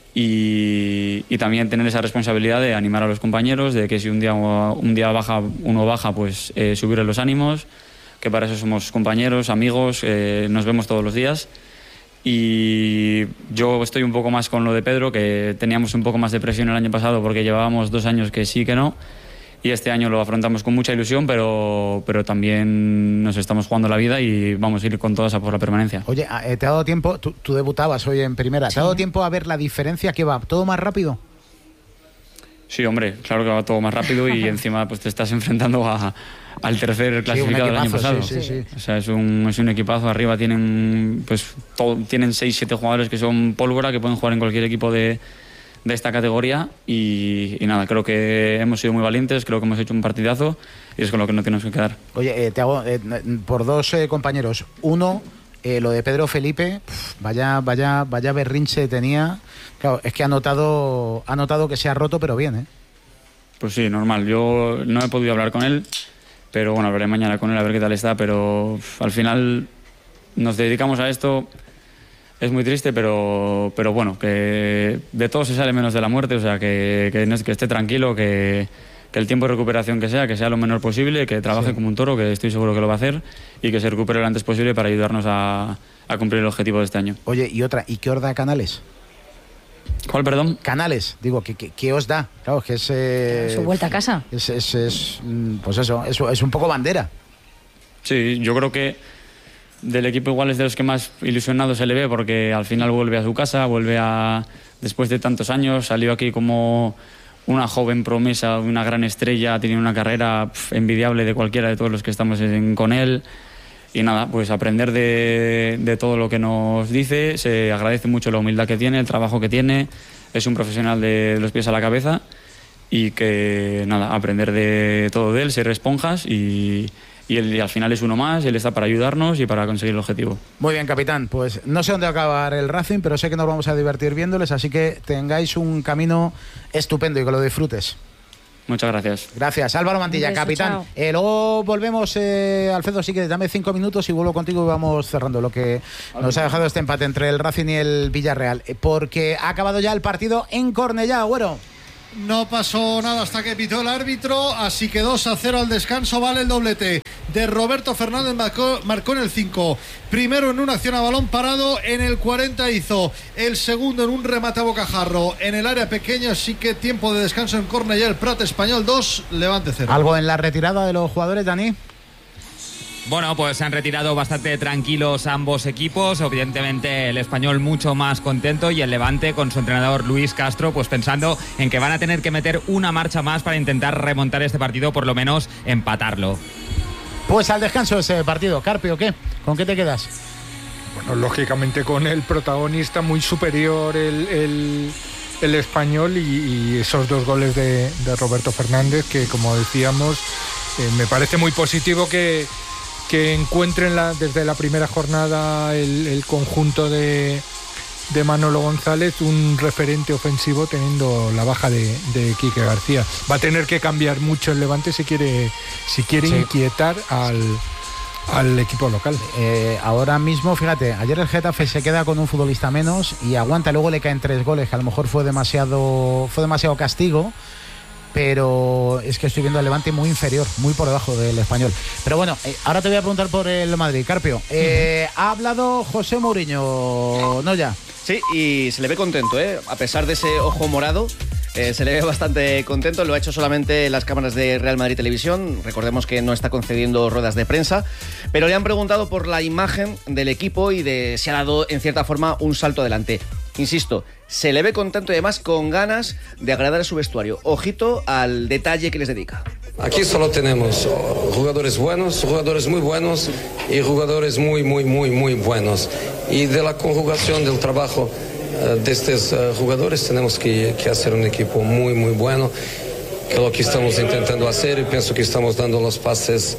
Y también tener esa responsabilidad de animar a los compañeros, de que si un día uno baja, pues subirle los ánimos, que para eso somos compañeros, amigos, nos vemos todos los días. Y yo estoy un poco más con lo de Pedro, que teníamos un poco más de presión el año pasado porque llevábamos 2 años que sí, que no, y este año lo afrontamos con mucha ilusión, pero también nos estamos jugando la vida y vamos a ir con todas a por la permanencia. Oye, ¿te ha dado tiempo? Tú debutabas hoy en primera. ¿Te ha dado tiempo a ver la diferencia que va todo más rápido? Sí, hombre, claro que va todo más rápido y encima pues te estás enfrentando al tercer clasificado del año pasado. Sí. O sea, es un equipazo. Arriba tienen 6-7 jugadores que son pólvora, que pueden jugar en cualquier equipo de esta categoría, y nada, creo que hemos sido muy valientes, creo que hemos hecho un partidazo y es con lo que no tenemos que quedar. Oye, te hago por 2 compañeros. Uno, lo de Pedro Felipe, vaya berrinche tenía. Claro, es que ha notado que se ha roto, pero bien, ¿eh? Pues sí, normal. Yo no he podido hablar con él, pero bueno, hablaré mañana con él a ver qué tal está, pero al final nos dedicamos a esto. Es muy triste, pero bueno, que de todo se sale menos de la muerte, o sea, que esté tranquilo, que el tiempo de recuperación que sea lo menor posible, que trabaje como un toro, que estoy seguro que lo va a hacer, y que se recupere lo antes posible para ayudarnos a cumplir el objetivo de este año. Oye, y otra, ¿y qué hora da Canales? ¿Cuál, perdón? Canales, digo, ¿qué os da? Claro, que es... Su vuelta a casa. Pues eso, es un poco bandera. Sí, yo creo que del equipo igual es de los que más ilusionado se le ve, porque al final vuelve a su casa, después de tantos años, salió aquí como una joven promesa, una gran estrella, tiene una carrera envidiable de cualquiera de todos los que estamos con él. Y nada, pues aprender de todo lo que nos dice. Se agradece mucho la humildad que tiene, el trabajo que tiene. Es un profesional de los pies a la cabeza. Y que nada, aprender de todo de él, ser esponjas y él al final es uno más, él está para ayudarnos y para conseguir el objetivo. Muy bien, capitán, pues no sé dónde va a acabar el Racing, pero sé que nos vamos a divertir viéndoles, así que tengáis un camino estupendo y que lo disfrutes. Muchas gracias. Gracias, Álvaro Mantilla, Beso, capitán. Luego volvemos, Alfredo, sí que dame 5 minutos y vuelvo contigo y vamos cerrando lo que nos ha dejado este empate entre el Racing y el Villarreal, porque ha acabado ya el partido en Cornellá, Agüero. No pasó nada hasta que pitó el árbitro, así que 2-0 al descanso, vale el doblete de Roberto Fernández, marcó en el 5, primero en una acción a balón parado, en el 40 hizo el segundo en un remate a bocajarro en el área pequeña, así que tiempo de descanso en Cornellá, el Prat Español 2, Levante 0. ¿Algo en la retirada de los jugadores, Dani? Bueno, pues se han retirado bastante tranquilos ambos equipos, evidentemente el Español mucho más contento y el Levante con su entrenador Luis Castro pues pensando en que van a tener que meter una marcha más para intentar remontar este partido, por lo menos empatarlo. Pues al descanso ese partido, Carpio, ¿qué? ¿Con qué te quedas? Bueno, lógicamente con el protagonista muy superior el Español y esos 2 goles de Roberto Fernández que, como decíamos, me parece muy positivo que encuentren desde la primera jornada el conjunto de Manolo González un referente ofensivo teniendo la baja de Quique García. Va a tener que cambiar mucho el Levante si quiere sí. inquietar al equipo local. Ahora mismo, fíjate, ayer el Getafe se queda con un futbolista menos y aguanta, luego le caen 3 goles, que a lo mejor fue demasiado castigo. Pero es que estoy viendo al Levante muy inferior, muy por debajo del Español. Pero bueno, ahora te voy a preguntar por el Madrid, Carpio. Ha hablado José Mourinho, ¿no ya? Sí, y se le ve contento, a pesar de ese ojo morado. Se le ve bastante contento, lo ha hecho solamente en las cámaras de Real Madrid Televisión, recordemos que no está concediendo ruedas de prensa, pero le han preguntado por la imagen del equipo y se ha dado en cierta forma un salto adelante. Insisto, se le ve contento y además con ganas de agradar a su vestuario. Ojito al detalle que les dedica. Aquí solo tenemos jugadores buenos, jugadores muy buenos y jugadores muy buenos. Y de la conjugación del trabajo de estos jugadores tenemos que hacer un equipo muy bueno, que es lo que estamos intentando hacer y pienso que estamos dando los pases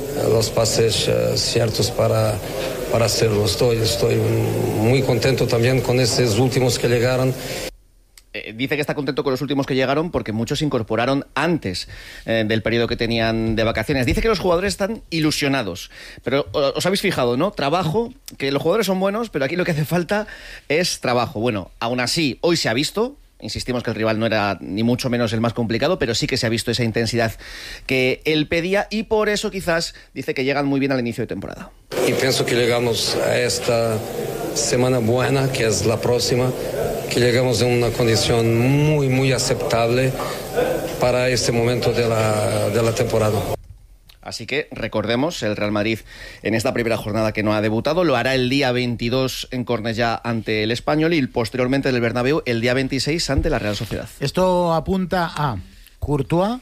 ciertos para hacerlo. Estoy muy contento también con esos últimos que llegaron. Dice que está contento con los últimos que llegaron porque muchos se incorporaron antes del periodo que tenían de vacaciones. Dice que los jugadores están ilusionados, pero os habéis fijado, ¿no? Trabajo, que los jugadores son buenos, pero aquí lo que hace falta es trabajo. Bueno, aún así, hoy se ha visto. Insistimos que el rival no era ni mucho menos el más complicado, pero sí que se ha visto esa intensidad que él pedía y por eso quizás dice que llegan muy bien al inicio de temporada. Y pienso que llegamos a esta semana buena, que es la próxima, que llegamos en una condición muy aceptable para este momento de la temporada. Así que recordemos, el Real Madrid en esta primera jornada que no ha debutado lo hará el día 22 en Cornellá ante el Español y posteriormente en el Bernabéu el día 26 ante la Real Sociedad. Esto apunta a Courtois.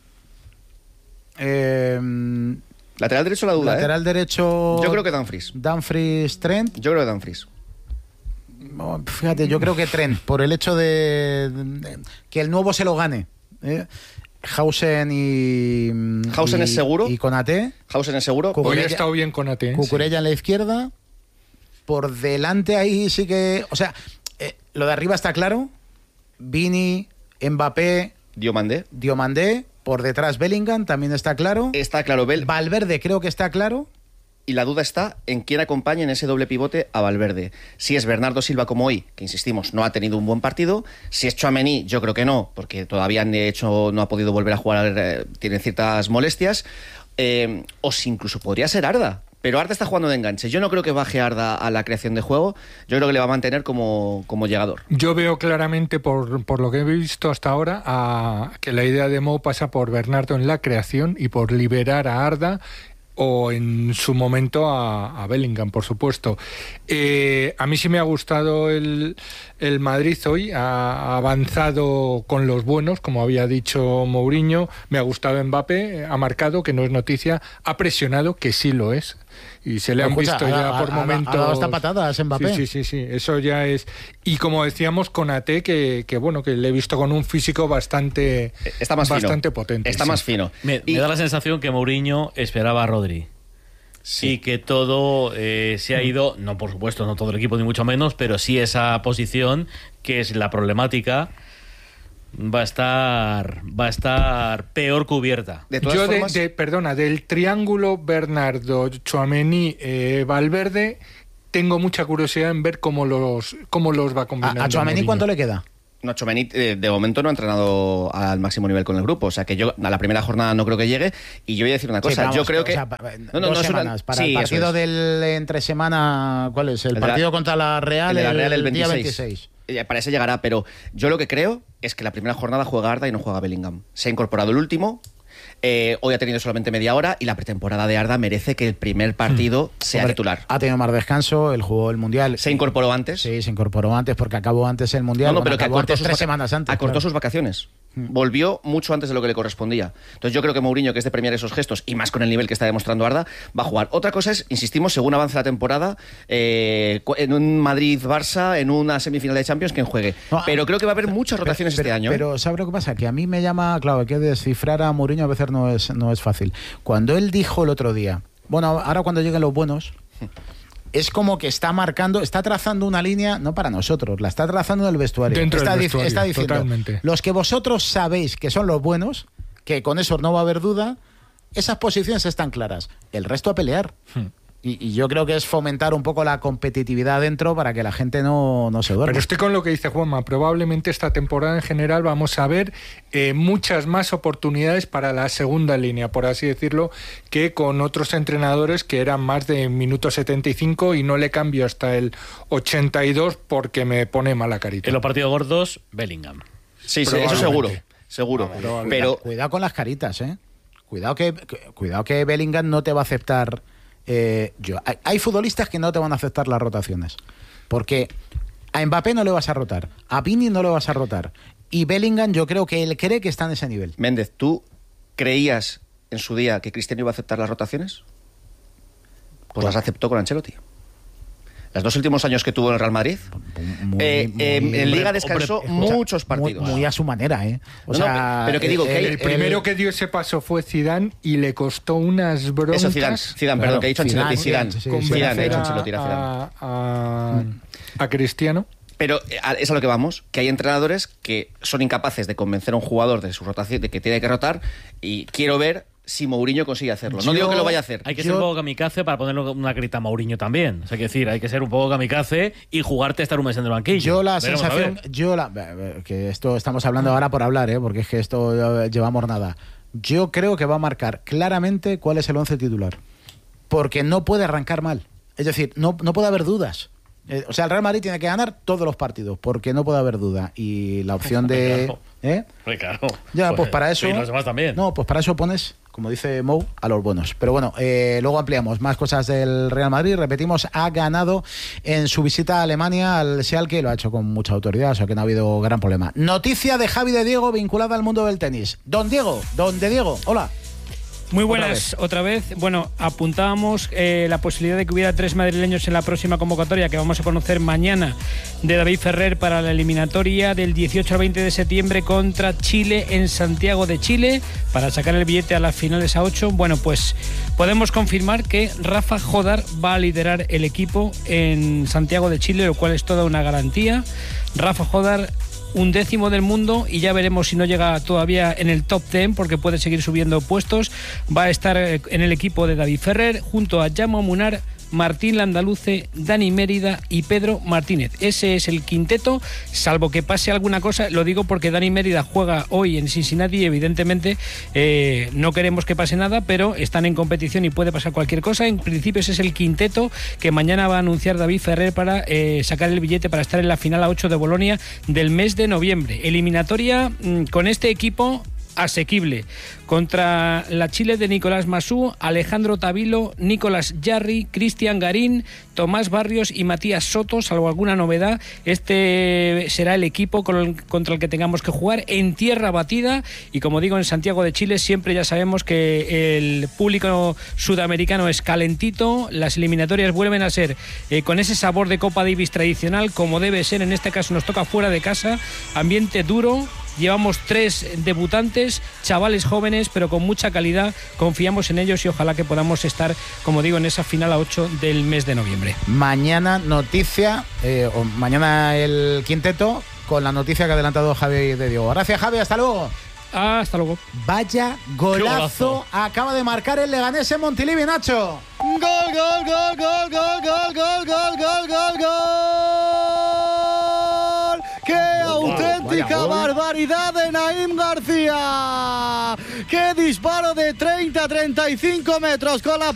Lateral derecho la duda. Lateral derecho. Yo creo que Dumfries. Dumfries, Trent. Yo creo que Dumfries. Fíjate, yo creo que Trent, por el hecho de que el nuevo se lo gane. Hausen es seguro. Y Konaté. Hausen es seguro. Hoy ha estado bien Konaté. Cucurella en la izquierda. Por delante ahí sí que... O sea, lo de arriba está claro. Vini, Mbappé... Diomandé. Por detrás Bellingham también está claro. Está claro. Valverde creo que está claro. Y la duda está en quién acompaña en ese doble pivote a Valverde. Si es Bernardo Silva como hoy, que insistimos, no ha tenido un buen partido. Si es Tchouaméni, yo creo que no, porque todavía de hecho no ha podido volver a jugar, tiene ciertas molestias. O si incluso podría ser Arda, pero Arda está jugando de enganche. Yo no creo que baje Arda a la creación de juego, yo creo que le va a mantener como llegador. Yo veo claramente, por lo que he visto hasta ahora, que la idea de Mou pasa por Bernardo en la creación y por liberar a Arda, o en su momento a Bellingham, por supuesto. A mí sí me ha gustado el Madrid hoy, ha avanzado con los buenos, como había dicho Mourinho, me ha gustado Mbappé, ha marcado, que no es noticia, ha presionado, que sí lo es, y se le han visto ya por momentos... Ha dado hasta patadas Mbappé. Sí, eso ya es... Y como decíamos, Konaté, que le he visto con un físico bastante potente. Está más fino. Me da la sensación que Mourinho esperaba a Rodri. Sí. Y que todo se ha ido, no por supuesto, no todo el equipo ni mucho menos, pero sí esa posición que es la problemática va a estar peor cubierta. De todas formas... del triángulo Bernardo, Tchouaméni, Valverde, tengo mucha curiosidad en ver cómo los va combinando. ¿A Tchouaméni cuánto le queda? No, Tchouaméni de momento no ha entrenado al máximo nivel con el grupo, o sea que yo a la primera jornada no creo que llegue, y yo voy a decir una cosa, yo creo que... Dos semanas, para el partido del entre semana, ¿cuál es? El partido contra la Real, el día 26. Para ese llegará, pero yo lo que creo es que la primera jornada juega Arda y no juega Bellingham. Se ha incorporado el último... hoy ha tenido solamente media hora y la pretemporada de Arda merece que el primer partido sea titular. Ha tenido más descanso, él jugó el Mundial. ¿Se incorporó antes? Sí, se incorporó antes porque acabó antes el Mundial. No, pero que acortó 3 semanas antes. Acortó sus vacaciones. Volvió mucho antes de lo que le correspondía. Entonces yo creo que Mourinho, que es de premiar esos gestos, y más con el nivel que está demostrando Arda, va a jugar. Otra cosa es, insistimos, según avance la temporada, en un Madrid-Barça, en una semifinal de Champions, quien juegue. Pero creo que va a haber muchas rotaciones este año. Pero ¿sabes lo que pasa? Que a mí me llama, claro, que descifrar a Mourinho a veces no es fácil. Cuando él dijo el otro día, bueno, ahora cuando lleguen los buenos... Es como que está trazando una línea, no para nosotros, la está trazando en el vestuario. Está diciendo, totalmente. Los que vosotros sabéis que son los buenos, que con eso no va a haber duda, esas posiciones están claras. El resto a pelear. Y yo creo que es fomentar un poco la competitividad dentro para que la gente no se duerma. Pero estoy con lo que dice Juanma. Probablemente esta temporada en general vamos a ver muchas más oportunidades para la segunda línea, por así decirlo, que con otros entrenadores que eran más de minuto 75 y no le cambio hasta el 82 porque me pone mala carita. En los partidos gordos, Bellingham. Sí, eso seguro. Pero cuidado con las caritas, Cuidado que Bellingham no te va a aceptar. Hay futbolistas que no te van a aceptar las rotaciones, porque a Mbappé no le vas a rotar, a Vini no le vas a rotar, y Bellingham yo creo que él cree que está en ese nivel. Méndez, ¿tú creías en su día que Cristiano iba a aceptar las rotaciones? Pues las aceptó con Ancelotti. Los 2 últimos años que tuvo en el Real Madrid, en Liga descansó muchos partidos. Muy a su manera, pero que digo que el primero que dio ese paso fue Zidane y le costó unas broncas. Eso, Zidane, perdón, que he dicho Ancelotti, Zidane. A Cristiano. Pero es a lo que vamos, que hay entrenadores que son incapaces de convencer a un jugador de su rotación, de que tiene que rotar, y quiero ver si Mourinho consigue hacerlo. No digo que lo vaya a hacer. Hay que ser un poco kamikaze para ponerle una carita a Mourinho también. O sea, hay que ser un poco kamikaze y jugarte a estar un mes en el banquillo. Yo la sensación, que esto estamos hablando ahora por hablar, porque es que esto llevamos nada. Yo creo que va a marcar claramente cuál es el 11 titular. Porque no puede arrancar mal. Es decir, no puede haber dudas. O sea, el Real Madrid tiene que ganar todos los partidos, porque no puede haber duda. Y la opción de... Claro. Ya, pues para eso... Y los demás también. No, pues para eso pones, como dice Mou, a los buenos. Pero bueno, luego ampliamos más cosas del Real Madrid. Repetimos, ha ganado en su visita a Alemania al Schalke, lo ha hecho con mucha autoridad, o sea que no ha habido gran problema. Noticia de Javi de Diego vinculada al mundo del tenis. Don de Diego, hola. Muy buenas, otra vez. Bueno, apuntábamos la posibilidad de que hubiera 3 madrileños en la próxima convocatoria que vamos a conocer mañana, de David Ferrer para la eliminatoria del 18 al 20 de septiembre contra Chile en Santiago de Chile, para sacar el billete a las finales a 8. Bueno, pues podemos confirmar que Rafa Jodar va a liderar el equipo en Santiago de Chile, lo cual es toda una garantía. Rafa Jodar, 11º del mundo, y ya veremos si no llega todavía en el top 10 porque puede seguir subiendo puestos. Va a estar en el equipo de David Ferrer junto a Jaume Munar, Martín Landaluce, Dani Mérida y Pedro Martínez. Ese es el quinteto, salvo que pase alguna cosa. Lo digo porque Dani Mérida juega hoy en Cincinnati y evidentemente no queremos que pase nada, pero están en competición y puede pasar cualquier cosa. En principio ese es el quinteto que mañana va a anunciar David Ferrer para sacar el billete para estar en la final A8 de Bolonia del mes de noviembre. Eliminatoria con este equipo asequible contra la Chile de Nicolás Masú, Alejandro Tavilo, Nicolás Jarry, Cristian Garín, Tomás Barrios y Matías Soto, salvo alguna novedad. Este será el equipo contra el que tengamos que jugar en tierra batida y, como digo, en Santiago de Chile siempre ya sabemos que el público sudamericano es calentito. Las eliminatorias vuelven a ser con ese sabor de Copa Davis tradicional, como debe ser. En este caso nos toca fuera de casa, ambiente duro. Llevamos 3 debutantes, chavales jóvenes, pero con mucha calidad. Confiamos en ellos y ojalá que podamos estar, como digo, en esa final A8 del mes de noviembre. Mañana noticia, o mañana el quinteto, con la noticia que ha adelantado Javi de Diego. Gracias, Javi, hasta luego. Hasta luego. Vaya golazo acaba de marcar el Leganés en Montilivi, Nacho. Gol, gol, gol, gol, gol, gol, gol, gol, gol, gol, gol. ¡Qué auténtica barbaridad de Naim García! ¡Qué disparo de 30-35 metros con la